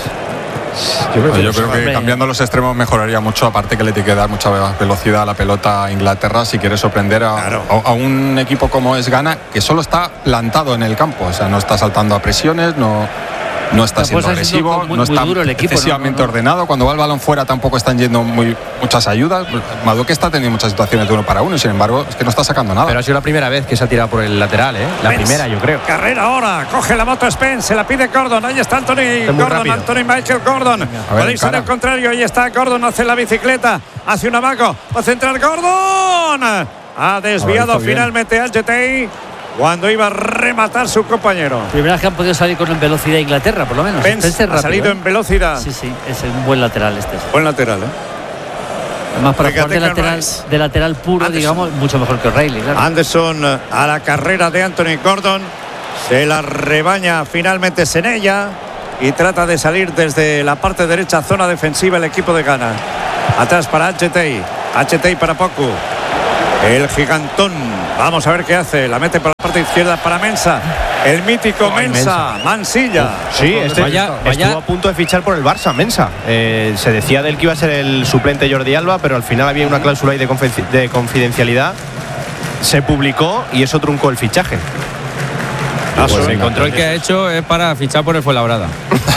Yo creo que cambiando los extremos mejoraría mucho, aparte que le tiene que dar mucha velocidad a la pelota a Inglaterra si quiere sorprender a un equipo como es Ghana, que solo está plantado en el campo, o sea, no está saltando a presiones, no está siendo agresivo, no está excesivamente ordenado. Cuando va el balón fuera tampoco están yendo muchas ayudas. Madueke está teniendo muchas situaciones de 1 para 1 y sin embargo es que no está sacando nada. Pero ha sido la primera vez que se ha tirado por el lateral, ¿eh? La primera, yo creo. Carrera ahora, coge la moto Spence, se la pide Gordon. Ahí está Anthony Michael Gordon. Podéis ser al contrario, ahí está Gordon, hace la bicicleta, hace un amago, va a centrar Gordon. Ha desviado finalmente a Jetey cuando iba a rematar su compañero. Primera vez que han podido salir con velocidad Inglaterra, por lo menos. Spence ha salido en velocidad. Sí, es un buen lateral este. Buen lateral, Además, para jugar de lateral puro, digamos, mucho mejor que O'Reilly, claro. Anderson a la carrera de Anthony Gordon. Se la rebaña finalmente Senella. y trata de salir desde la parte derecha, zona defensiva, el equipo de Ghana. Atrás para HT para Poku. El gigantón. Vamos a ver qué hace. La mete por la parte izquierda para Mensah. El mítico Mensah. Mansilla. Sí, estuvo a punto de fichar por el Barça, Mensah. Se decía de él que iba a ser el suplente Jordi Alba, pero al final había una cláusula ahí de confidencialidad. Se publicó y eso truncó el fichaje. Pues el control que ha hecho es para fichar por el Fuenlabrada.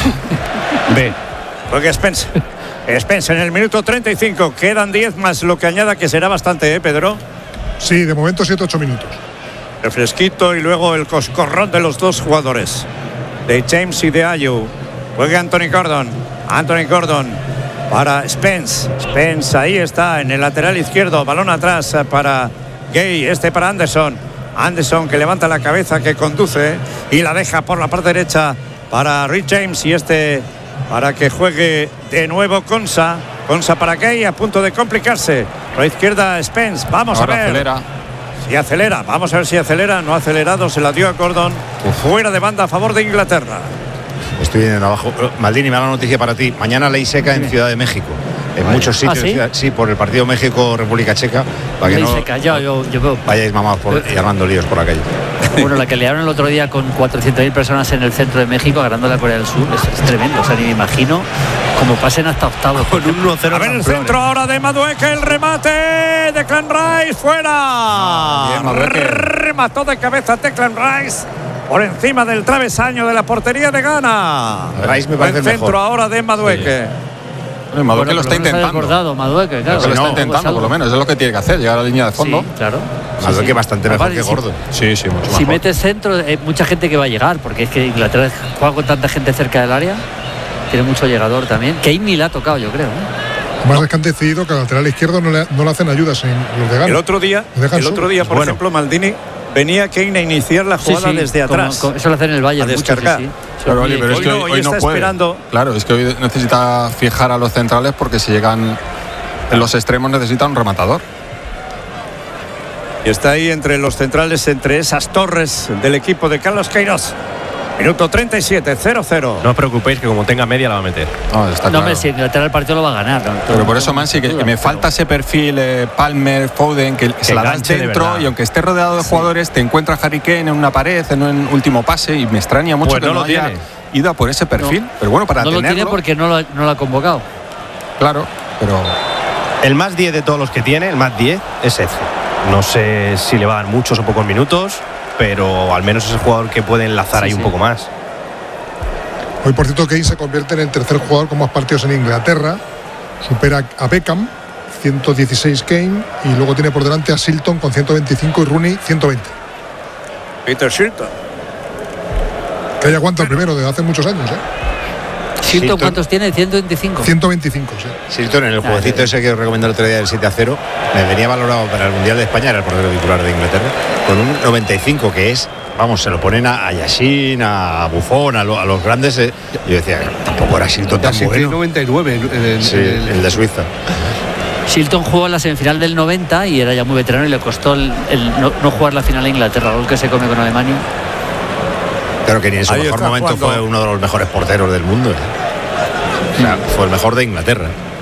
Ve. Porque Spence en el minuto 35. Quedan 10 más lo que añada, que será bastante, Pedro. Sí, de momento 7-8 minutos. El fresquito y luego el coscorrón de los dos jugadores, de James y de Ayew. Juega Anthony Gordon para Spence. Ahí está en el lateral izquierdo. Balón atrás para Gay, para Anderson que levanta la cabeza, que conduce y la deja por la parte derecha para Rich James y para que juegue de nuevo Konsa para Gay, a punto de complicarse. Por la izquierda Spence. Vamos ahora a ver. Acelera. Si acelera, vamos a ver si acelera. No ha acelerado, se la dio a Gordon. Fuera de banda a favor de Inglaterra. Estoy viendo abajo. Maldini, mala noticia para ti. Mañana ley seca en Ciudad de México. En muchos sitios. ¿Sí? Por el partido México-República Checa. Para que ley no seca, yo veo. Vayáis mamados y armando líos por la calle. Bueno, la que liaron el otro día con 400.000 personas en el centro de México, agarrando la Corea del Sur, es tremendo. O sea, ni me imagino cómo pasen hasta octavos. Con un 1-0. A ver el centro ahora de Madueke, el remate de Declan Rice, fuera. Remató de cabeza Declan Rice por encima del travesaño de la portería de Ghana. Rice me parece el centro mejor. ahora de Madueke. Sí. Madueke lo está intentando. Madueke, claro. Lo está intentando, por lo menos. Es lo que tiene que hacer, llegar a la línea de fondo. Sí, claro. Madueke bastante mejor que Gordon. Sí, mucho mejor. Si metes centro, hay mucha gente que va a llegar, porque es que Inglaterra juega con tanta gente cerca del área. Tiene mucho llegador también. Kane ni le ha tocado, yo creo. Más es que han decidido que al lateral izquierdo no le hacen ayudas en los de Ghana. El otro día, por ejemplo, Maldini venía Kane a iniciar la jugada desde atrás. Eso lo hacen en el Bayern. A descargar. Claro, pero es que hoy no puede. Esperando. Claro, es que hoy necesita fijar a los centrales, porque si llegan en los extremos necesita un rematador. Y está ahí entre los centrales, entre esas torres del equipo de Carlos Queiroz. Minuto 37, 0-0. No os preocupéis, que como tenga media la va a meter. No, está claro. Si Inglaterra el partido lo va a ganar. Pero por eso, Mansi, que me falta ese perfil Palmer, Foden, que se la das dentro, y aunque esté rodeado de jugadores, te encuentras Harry Kane en una pared, en un último pase, y me extraña mucho que no haya ido a por ese perfil. Pero bueno, para tenerlo. No lo tiene porque no lo ha convocado. Claro, pero el más 10 de todos los que tiene, el más 10 es ese. No sé si le va a dar muchos o pocos minutos, pero al menos es el jugador que puede enlazar ahí un poco más. Hoy, por cierto, Kane se convierte en el tercer jugador con más partidos en Inglaterra. Supera a Beckham, 116 Kane, y luego tiene por delante a Shilton con 125 y Rooney 120. Peter Shilton. Que ahí aguanta el primero de hace muchos años, ¿Shilton cuántos tiene? 125. 125, sí. Shilton, en el jueguecito ese que os recomendé el otro día del 7-0, me venía valorado para el Mundial de España, era el portero titular de Inglaterra, con un 95, que es, vamos, se lo ponen a Yashin, a Buffon, a los grandes. Yo decía, tampoco era Shilton tan bueno. 99 el de Suiza. Shilton jugó en la semifinal del 90 y era ya muy veterano, y le costó el no jugar la final a Inglaterra, algo que se come con Alemania. Claro que ni en su mejor momento fue uno de los mejores porteros del mundo. O sea, fue el mejor de Inglaterra.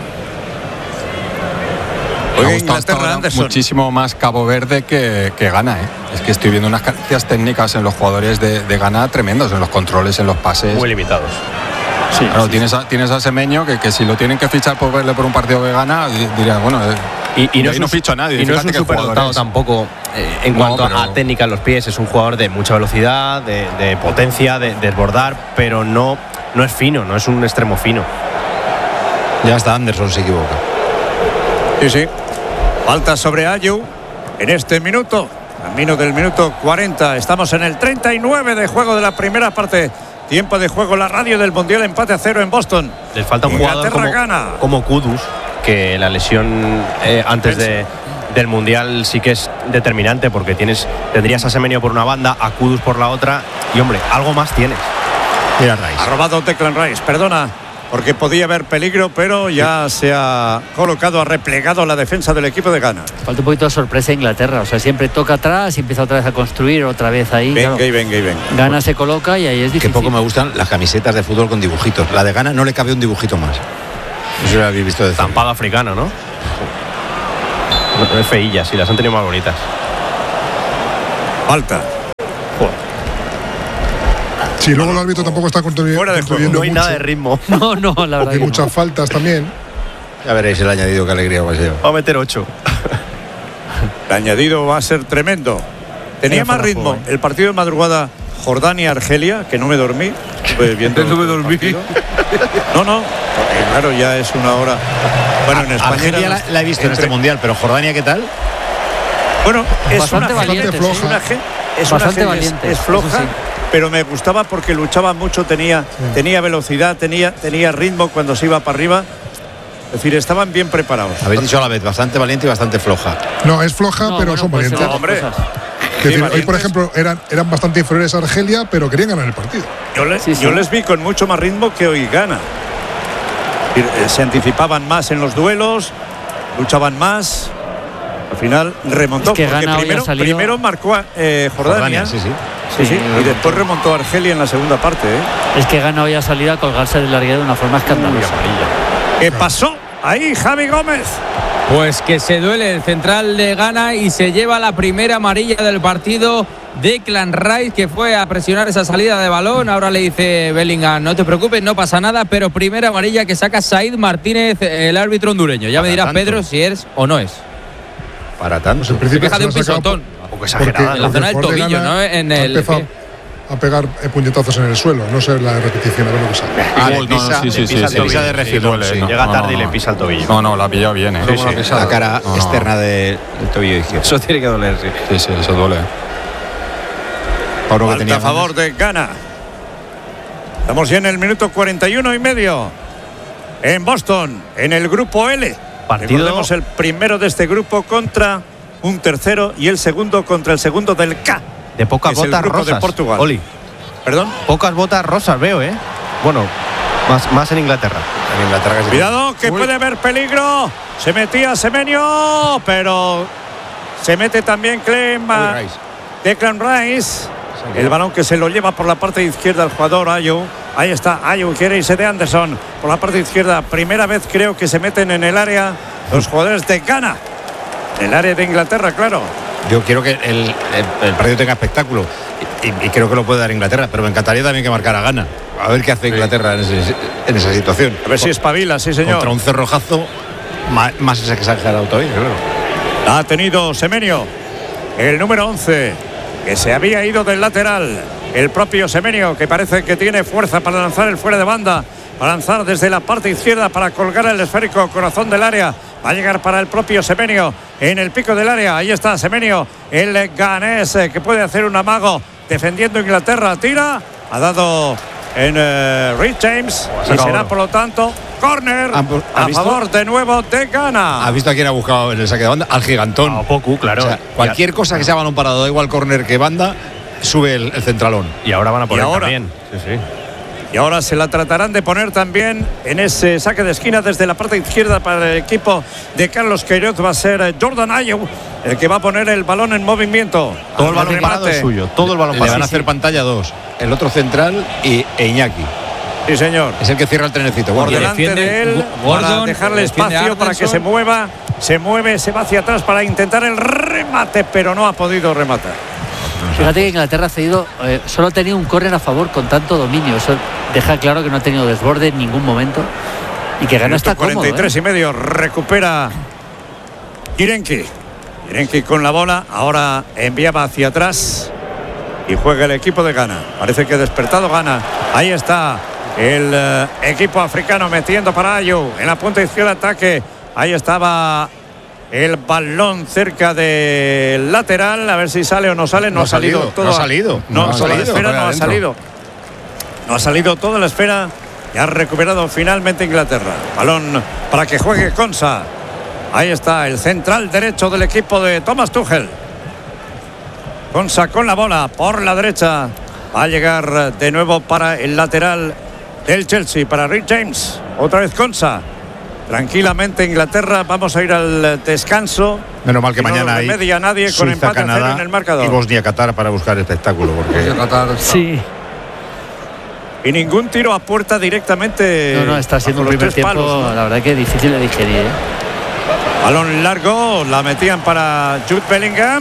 Me ha gustado muchísimo más Cabo Verde que Ghana. Es que estoy viendo unas carencias técnicas en los jugadores de Ghana tremendos, en los controles, en los pases. Muy limitados. Sí, claro, tienes a Semeño que si lo tienen que fichar por verle por un partido de Ghana, diría, bueno, y no ficho a nadie. Y no es un superdotado tampoco en cuanto a técnica en los pies. Es un jugador de mucha velocidad, de potencia, de desbordar, pero no es fino, no es un extremo fino. Ya hasta Anderson se equivoca. Sí. Falta sobre Ayew en este minuto. Camino del minuto 40. Estamos en el 39 de juego de la primera parte. Tiempo de juego, la radio del Mundial, empate a 0 en Boston. Les falta un jugador como Kudus, que la lesión antes del Mundial sí que es determinante, porque tendrías a Semenyo por una banda, a Kudus por la otra, y hombre, algo más tienes. Mira Rice. Ha robado Declan Rice, perdona. porque podía haber peligro, pero ya se ha colocado, ha replegado la defensa del equipo de Ghana. Falta un poquito de sorpresa a Inglaterra, o sea, siempre toca atrás y empieza otra vez a construir, otra vez ahí. Venga, claro. venga. Ghana se coloca y ahí es difícil. Que poco me gustan las camisetas de fútbol con dibujitos. La de Ghana no le cabe un dibujito más. Eso lo habéis visto de estampado africano, ¿no? No es feilla, sí, las han tenido más bonitas. Falta. Sí, luego el árbitro tampoco está construyendo no hay mucho. nada de ritmo. No, la verdad. Hay muchas faltas también. Ya veréis el añadido, qué alegría va a ser. Va a meter 8. El añadido va a ser tremendo. Tenía más ritmo el partido de madrugada Jordania-Argelia, que no me dormí. Viendo no me dormí. No, porque claro, ya es una hora. Bueno, en España Argelia la he visto en este mundial, pero Jordania, ¿qué tal? Bueno, es bastante una valiente, floja. Es floja, pero me gustaba porque luchaba mucho, tenía velocidad, tenía ritmo cuando se iba para arriba. Es decir, estaban bien preparados. Habéis dicho a la vez, bastante valiente y bastante floja. No, es floja, pero son valientes. Hombre, Hoy, por ejemplo, eran bastante inferiores a Argelia, pero querían ganar el partido. Yo les vi con mucho más ritmo que hoy Ghana. Se anticipaban más en los duelos, luchaban más. Al final remontó, es que porque primero marcó a Jordania. Sí. Y después remontó a Argelia en la segunda parte. Es que Ghana hoy ha salido a colgarse del larguero de una forma escandalosa. ¿Qué pasó ahí, Javi Gómez? Pues que se duele el central de Ghana y se lleva la primera amarilla del partido. Declan Rice, que fue a presionar esa salida de balón. Ahora le dice Bellingham, no te preocupes, no pasa nada, pero primera amarilla que saca Said Martínez, el árbitro hondureño. Ya me dirás, Pedro, si es o no es. Para tanto. Pues Se queja de un pisotón. Un poco exagerado. En la zona del tobillo, ¿no? En el a pegar puñetazos en el suelo, no sé la repetición, a ver lo que sale. Le pisa de refilón, sí. Llega tarde y le pisa el tobillo. No, la ha pillado bien, La cara externa del tobillo izquierdo. Eso tiene que doler, sí. Sí, eso duele. Falta a favor de Ghana. Estamos ya en el minuto 41 y medio. En Boston, en el grupo L. Recordemos el primero de este grupo contra un tercero y el segundo contra el segundo del K. De pocas botas rosas. De Portugal. Oli. ¿Perdón? Pocas botas rosas veo, ¿eh? Bueno, más en Inglaterra. En Inglaterra Cuidado, que puede haber peligro. Se metía Semenyo, pero se mete también Declan Rice. El balón que se lo lleva por la parte izquierda el jugador Ayew. Ahí está, Ayew quiere irse de Anderson por la parte izquierda. Primera vez creo que se meten en el área los jugadores de Ghana. En el área de Inglaterra, claro. Yo quiero que el partido tenga espectáculo y creo que lo puede dar Inglaterra, pero me encantaría también que marcara Ghana. A ver qué hace Inglaterra en esa situación. A ver si espabila, sí señor. Contra un cerrojazo más exagerado todavía, claro. Ha tenido Semenyo, el número 11, que se había ido del lateral. El propio Semenyo, que parece que tiene fuerza para lanzar el fuera de banda, para lanzar desde la parte izquierda para colgar el esférico corazón del área. Va a llegar para el propio Semenyo en el pico del área. Ahí está Semenyo, el ganés, que puede hacer un amago defendiendo Inglaterra. Tira, ha dado en Rhys James y será por lo tanto córner a favor de nuevo de Ghana. ¿Has visto a quién ha buscado en el saque de banda? Al gigantón. A Opoku, claro. O sea, cualquier cosa que sea balón parado, da igual córner que banda, sube el centralón. Y ahora van a poner también. Sí. Y ahora se la tratarán de poner también en ese saque de esquina desde la parte izquierda para el equipo de Carlos Queiroz. Va a ser Jordan Ayew el que va a poner el balón en movimiento. Todo el balón parado es suyo. Todo el balón parado. Le van a hacer pantalla dos. El otro central e Iñaki. Sí, señor. Es el que cierra el trenecito. Por delante de él, para dejarle espacio para que se mueva. Se mueve, se va hacia atrás para intentar el remate, pero no ha podido rematar. Fíjate que Inglaterra ha cedido, solo ha tenido un córner a favor con tanto dominio. Eso deja claro que no ha tenido desborde en ningún momento y que Ghana está cómodo. 43 y medio, recupera Irenki con la bola, ahora enviaba hacia atrás y juega el equipo de Ghana. Parece que ha despertado Ghana. Ahí está el equipo africano metiendo para Ayew en la punta izquierda ataque. Ahí estaba el balón cerca del lateral, a ver si sale o no sale. No ha salido todo. No ha salido. Toda la esfera no ha salido. No ha salido toda la esfera y ha recuperado finalmente Inglaterra. Balón para que juegue Konsa. Ahí está el central derecho del equipo de Thomas Tuchel. Konsa con la bola por la derecha. Va a llegar de nuevo para el lateral del Chelsea para Rick James. Otra vez Konsa. Tranquilamente Inglaterra, vamos a ir al descanso. Menos mal que mañana no hay media nadie con Suiza, empate a Canadá 0 en el marcador. Y Bosnia-Qatar para buscar espectáculo. Porque sí. Y ningún tiro a puerta directamente. No, está siendo un primer tiempo, palos, ¿no? La verdad que difícil de digerir. Balón largo, la metían para Jude Bellingham.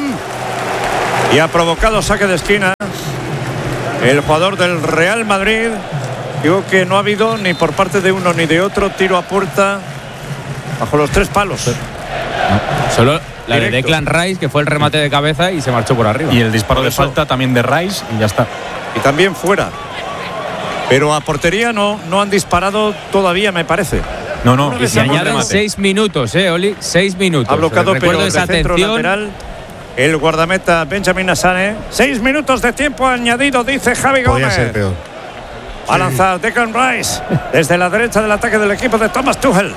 Y ha provocado saque de esquina el jugador del Real Madrid. Digo que no ha habido ni por parte de uno ni de otro tiro a puerta bajo los 3 palos. Solo la de Declan Rice, que fue el remate de cabeza y se marchó por arriba. Y el disparo de falta también de Rice y ya está. Y también fuera. Pero a portería no han disparado todavía, me parece. No. Y se añaden 6 minutos, Oli. 6 minutos. Ha bloqueado, Recuerdo pero esa de centro atención. lateral el guardameta Benjamin Asane. 6 minutos de tiempo añadido, dice Javi Gómez. podía ser peor. Va a lanzar Declan Rice desde la derecha del ataque del equipo de Thomas Tuchel.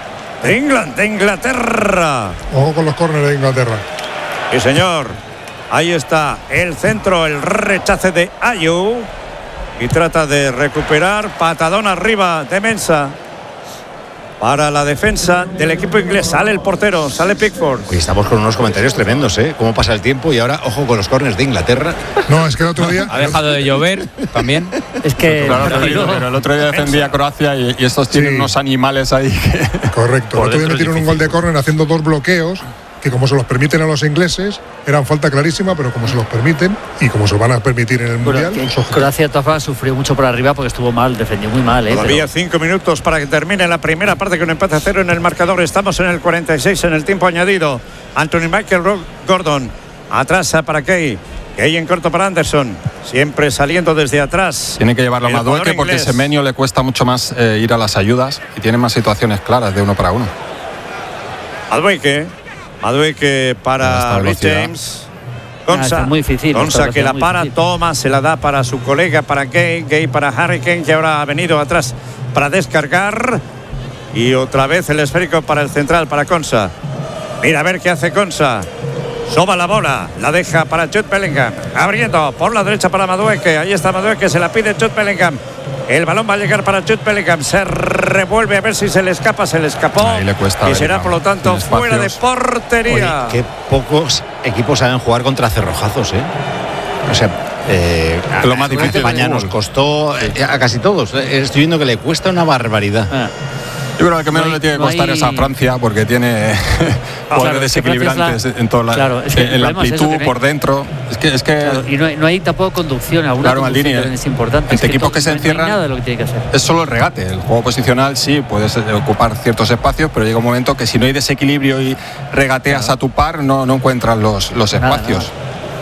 De Inglaterra. Ojo con los córneres de Inglaterra. Sí, señor. Ahí está el centro, el rechace de Ayew. Y trata de recuperar. Patadón arriba de Mensah. Para la defensa del equipo inglés. Sale el portero, sale Pickford. Hoy estamos con unos comentarios tremendos, ¿eh? Cómo pasa el tiempo y ahora, ojo con los córneres de Inglaterra. No, es que el otro día. Ha dejado de llover también. Es que. Claro, pero el otro día defendía a Croacia y estos tienen unos animales ahí que. Correcto. El otro día metieron un gol de córner haciendo 2 bloqueos. Que como se los permiten a los ingleses, eran falta clarísima, pero como se los permiten y como se los van a permitir en el Mundial. Croacia de todas formas sufrió mucho por arriba porque estuvo mal, defendió muy mal. Todavía 5 minutos para que termine la primera parte con empate a 0 en el marcador. Estamos en el 46 en el tiempo añadido. Anthony Michael Gordon atrás para Kay en corto para Anderson, siempre saliendo desde atrás. Tiene que llevarlo a Madueke porque Semenyo le cuesta mucho más ir a las ayudas y tiene más situaciones claras de 1 para 1. Madueke para Rich James. Konsa, muy difícil. Konsa que la para, toma, se la da para su colega, para Gay para Harry Kane, que ahora ha venido atrás para descargar. Y otra vez el esférico para el central, para Konsa. Mira a ver qué hace Konsa. Soba la bola, la deja para Jude Bellingham. Abriendo por la derecha para Madueke. Ahí está Madueke, se la pide Jude Bellingham. El balón va a llegar para Jude Bellingham. Se revuelve a ver si se le escapa. Se le escapó. Ahí le cuesta y será por lo tanto fuera de portería. Oye, qué pocos equipos saben jugar contra cerrojazos, ¿eh? O sea, lo más difícil de España nos costó a casi todos. Estoy viendo que le cuesta una barbaridad. Yo creo que al que menos le tiene que costar es a Francia porque tiene jugadores desequilibrantes en toda en la amplitud, por dentro. Es que claro, y no hay tampoco conducción, alguna conducción es importante. Entre equipos que se encierran, no hay nada de lo que tiene que hacer. Es solo el regate. El juego posicional sí, puedes ocupar ciertos espacios, pero llega un momento que si no hay desequilibrio y regateas a tu par, no encuentras los espacios. Nada.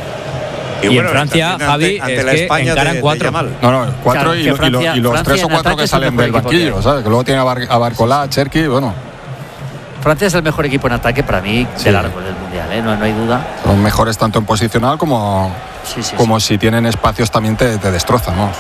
Y bueno, en Francia, Javi, ante la España encaran 4. No, 4 y los 3 o 4 que salen del banquillo, ¿sabes? Que luego tiene a Barcolá, Cherki, bueno. Francia es el mejor equipo en ataque para mí de largo del Mundial, ¿eh? No hay duda. Son mejores tanto en posicional como si tienen espacios también te destrozan, ¿no?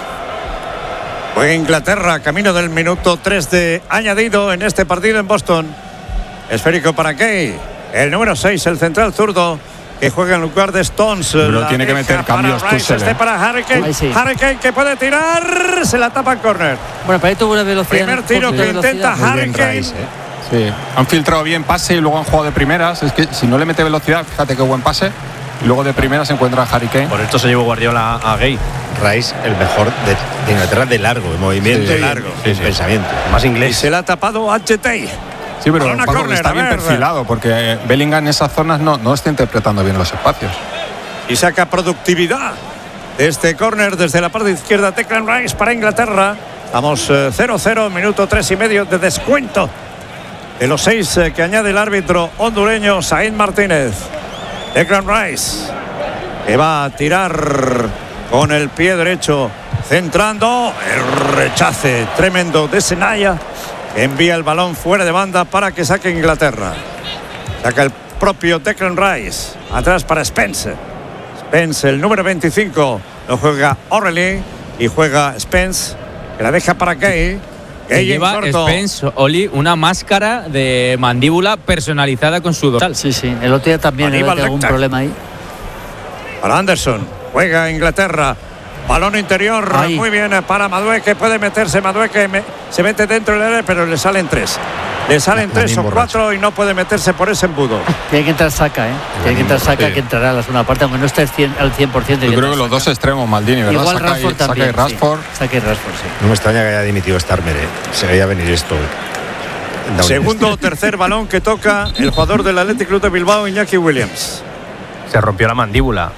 Juega Inglaterra, camino del minuto 3 de añadido en este partido en Boston. Esférico para Kay, el número 6, el central zurdo, que juega en lugar de Stones. Pero tiene que meter cambios Tuchel. Para Harry Kane. Harry Kane que puede tirar, se la tapa en córner. Bueno, para ahí tuvo una velocidad. Primer tiro que intenta Harry Kane. Sí, han filtrado bien pase y luego han jugado de primeras. Es que si no le mete velocidad, fíjate qué buen pase. Y luego de primeras se encuentra Harry Kane. Por esto se llevó Guardiola a Gay. Rice, el mejor de Inglaterra de largo, de movimiento largo, pensamiento. Más inglés. Y se la ha tapado HT. Sí, pero está bien perfilado porque Bellingham en esas zonas no está interpretando bien los espacios. Y saca productividad de este córner desde la parte izquierda. Declan Rice para Inglaterra. Estamos 0-0, minuto 3,5 de descuento de los 6 que añade el árbitro hondureño Said Martínez. Declan Rice que va a tirar con el pie derecho, centrando. El rechace tremendo de Senaya. Envía el balón fuera de banda para que saque Inglaterra. Saca el propio Declan Rice. Atrás para Spence. Spence, el número 25. Lo juega O'Reilly y juega Spence, que la deja para Gay. Que lleva Spence, Oli, una máscara de mandíbula personalizada con su dorsal. Sí, el otro día también tuvo algún problema ahí. Para Anderson. Juega Inglaterra. Balón interior, muy bien para Madueque, puede meterse Madueque, se mete dentro del área, pero le salen 3. Le salen 3 o 4 y no puede meterse por ese embudo. Tiene que entrar Saka, Tiene que entrar Saka, que entrará a la segunda parte, aunque no esté al 100%. Yo creo que los dos extremos, Maldini, ¿verdad? Igual Rashford también. Saka y Rashford. Saka y Rashford, sí. No me extraña que haya dimitido Starmer, Se veía venir esto. Segundo o tercer balón que toca el jugador del Athletic Club de Bilbao, Iñaki Williams. Se rompió la mandíbula.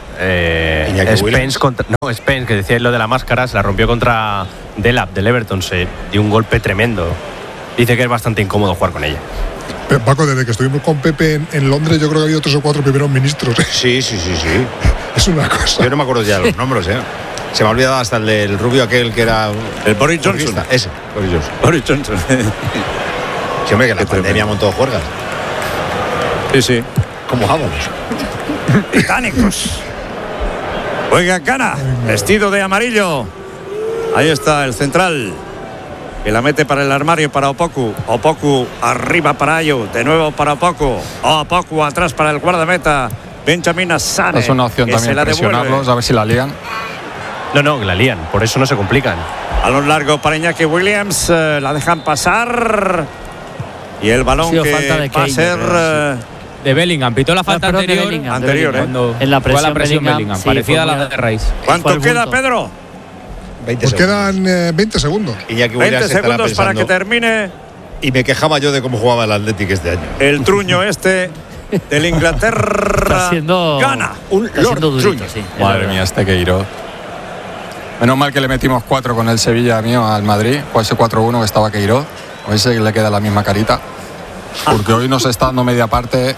Spence, que decía lo de la máscara, se la rompió contra Delap del Everton. Se dio un golpe tremendo. Dice que es bastante incómodo jugar con ella. Paco, desde que estuvimos con Pepe en Londres, yo creo que había 3 o 4 primeros ministros. Sí. Es una cosa. Yo no me acuerdo ya de los nombres, Se me ha olvidado hasta el del rubio aquel que era... El Boris Johnson. Ese, Boris Johnson. Sí, hombre, que la pandemia montó juergas. Sí. ¿Cómo vámonos? Británicos. Oiga, Gana, vestido de amarillo. Ahí está el central, que la mete para el armario para Opoku. Opoku arriba para Ayu, de nuevo para Opoku. Opoku atrás para el guardameta Benjamin Asane. Es una opción también presionarlos, a ver si la lían. No, que la lían, por eso no se complican. Balón largo para Iñaki Williams, la dejan pasar. Y el balón que va a ser... de Bellingham, pitó la falta anterior, en la presión Bellingham, sí, parecida a la de Rice. ¿Cuánto queda, Pedro? 20 pues quedan 20 segundos. 20 segundos para que termine. Y me quejaba yo de cómo jugaba el Athletic este año. El truño del Inglaterra gana. Truño. Sí, madre mía, Queiroz. Menos mal que le metimos 4 con el Sevilla mío al Madrid. Fue ese 4-1 que estaba Queiroz. A ver si le queda la misma carita. Porque hoy nos está dando media parte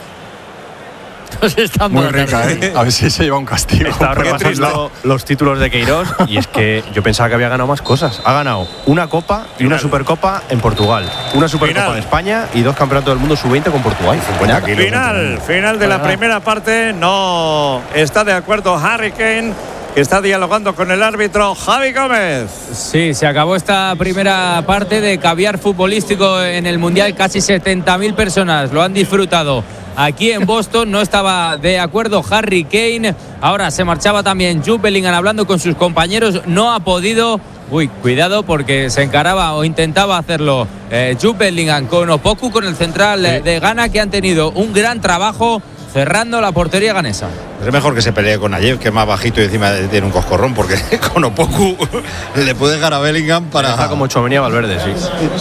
muy rica, A ver si se lleva un castigo. Estaba repasando los títulos de Queiroz y es que yo pensaba que había ganado más cosas. Ha ganado una Copa y una Supercopa en Portugal, una Supercopa en España y 2 campeonatos del mundo sub-20 con Portugal. Final de la primera parte. No está de acuerdo Harry Kane, que está dialogando con el árbitro Javi Gómez. Sí, se acabó esta primera parte de caviar futbolístico en el Mundial. Casi 70.000 personas lo han disfrutado aquí en Boston. No estaba de acuerdo Harry Kane. Ahora se marchaba también Jude Bellingham hablando con sus compañeros. No ha podido... cuidado porque se encaraba o intentaba hacerlo Jude Bellingham con Opoku, con el central de Ghana, que han tenido un gran trabajo cerrando la portería ganesa. Es mejor que se pelee con Ayew, que es más bajito y encima tiene un coscorrón, porque con Opoku le puede dejar a Bellingham para... Está como Tchouaméni Valverde, sí.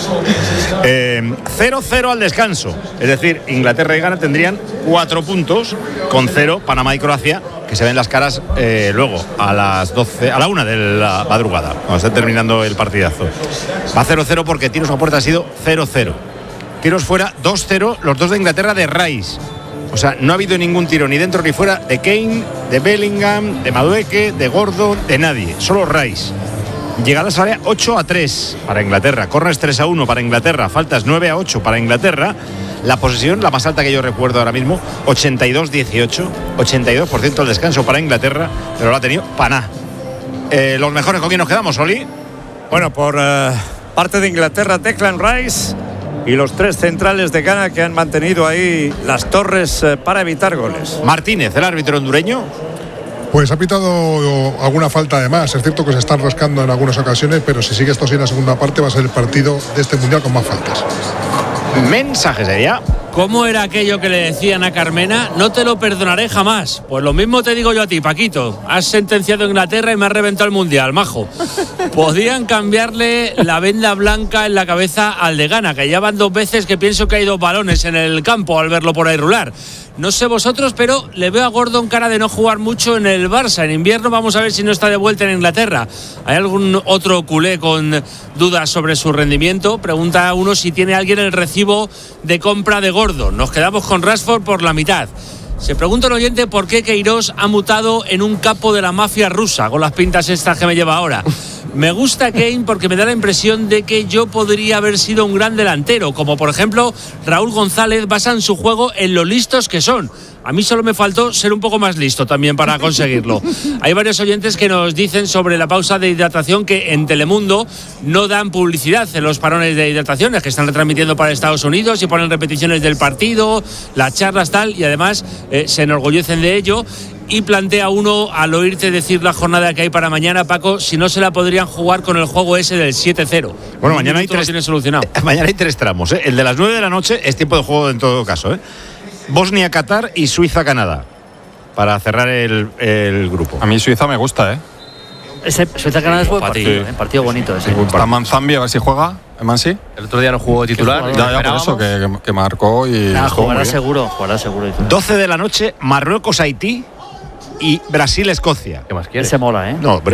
0-0 al descanso. Es decir, Inglaterra y Ghana tendrían 4 puntos, con 0 Panamá y Croacia, que se ven las caras luego a las 12, a la 1 de la madrugada, cuando esté terminando el partidazo. Va 0-0 porque tiros a puerta ha sido 0-0. Tiros fuera 2-0, los dos de Inglaterra de Rice. O sea, no ha habido ningún tiro ni dentro ni fuera de Kane, de Bellingham, de Madueke, de Gordon, de nadie. Solo Rice. Llegadas al área 8-3 para Inglaterra. Corners 3-1 para Inglaterra. Faltas 9-8 para Inglaterra. La posesión, la más alta que yo recuerdo ahora mismo, 82-18. 82% al descanso para Inglaterra, pero lo ha tenido Paná. Los mejores, ¿con quién nos quedamos, Oli? Bueno, por parte de Inglaterra, Declan Rice. Y los 3 centrales de Ghana, que han mantenido ahí las torres para evitar goles. Martínez, el árbitro hondureño. Pues ha pitado alguna falta además. Es cierto que se están rascando en algunas ocasiones, pero si sigue esto así en la segunda parte va a ser el partido de este mundial con más faltas. Mensajes de ella. ¿Cómo era aquello que le decían a Carmena? No te lo perdonaré jamás. Pues lo mismo te digo yo a ti, Paquito. Has sentenciado a Inglaterra y me has reventado el mundial, majo. Podían cambiarle la venda blanca en la cabeza al de Ghana, que ya van 2 veces que pienso que hay 2 balones en el campo al verlo por ahí rular. No sé vosotros, pero le veo a Gordon cara de no jugar mucho en el Barça. En invierno vamos a ver si no está de vuelta en Inglaterra. ¿Hay algún otro culé con dudas sobre su rendimiento? Pregunta uno si tiene alguien el recibo de compra de Gordon. Nos quedamos con Rashford por la mitad. Se pregunta el oyente por qué Queiroz ha mutado en un capo de la mafia rusa, con las pintas estas que me lleva ahora. Me gusta Kane porque me da la impresión de que yo podría haber sido un gran delantero, como por ejemplo Raúl González. Basan su juego en lo listos que son. A mí solo me faltó ser un poco más listo también para conseguirlo. Hay varios oyentes que nos dicen sobre la pausa de hidratación que en Telemundo no dan publicidad en los parones de hidrataciones que están retransmitiendo para Estados Unidos y ponen repeticiones del partido, las charlas tal, y además se enorgullecen de ello. Y plantea uno, al oírte decir la jornada que hay para mañana, Paco, si no se la podrían jugar con el juego ese del 7-0. Bueno, mañana hay 3. Tiene solucionado. Mañana hay 3 tramos, ¿eh? El de las 9 de la noche es tiempo de juego en todo caso, ¿eh? Bosnia-Qatar y Suiza-Canadá. Para cerrar el grupo. A mí Suiza me gusta, ¿eh? Ese Suiza-Canadá es buen partido, partido bonito ese. Está Manzambi, a ver si juega. ¿Mansi? El otro día no jugó titular. Ya por eso, que marcó y. Jugará seguro. 12 de la noche, Marruecos-Haití y Brasil-Escocia. ¿Qué más quieres? Ese mola, ¿eh? No,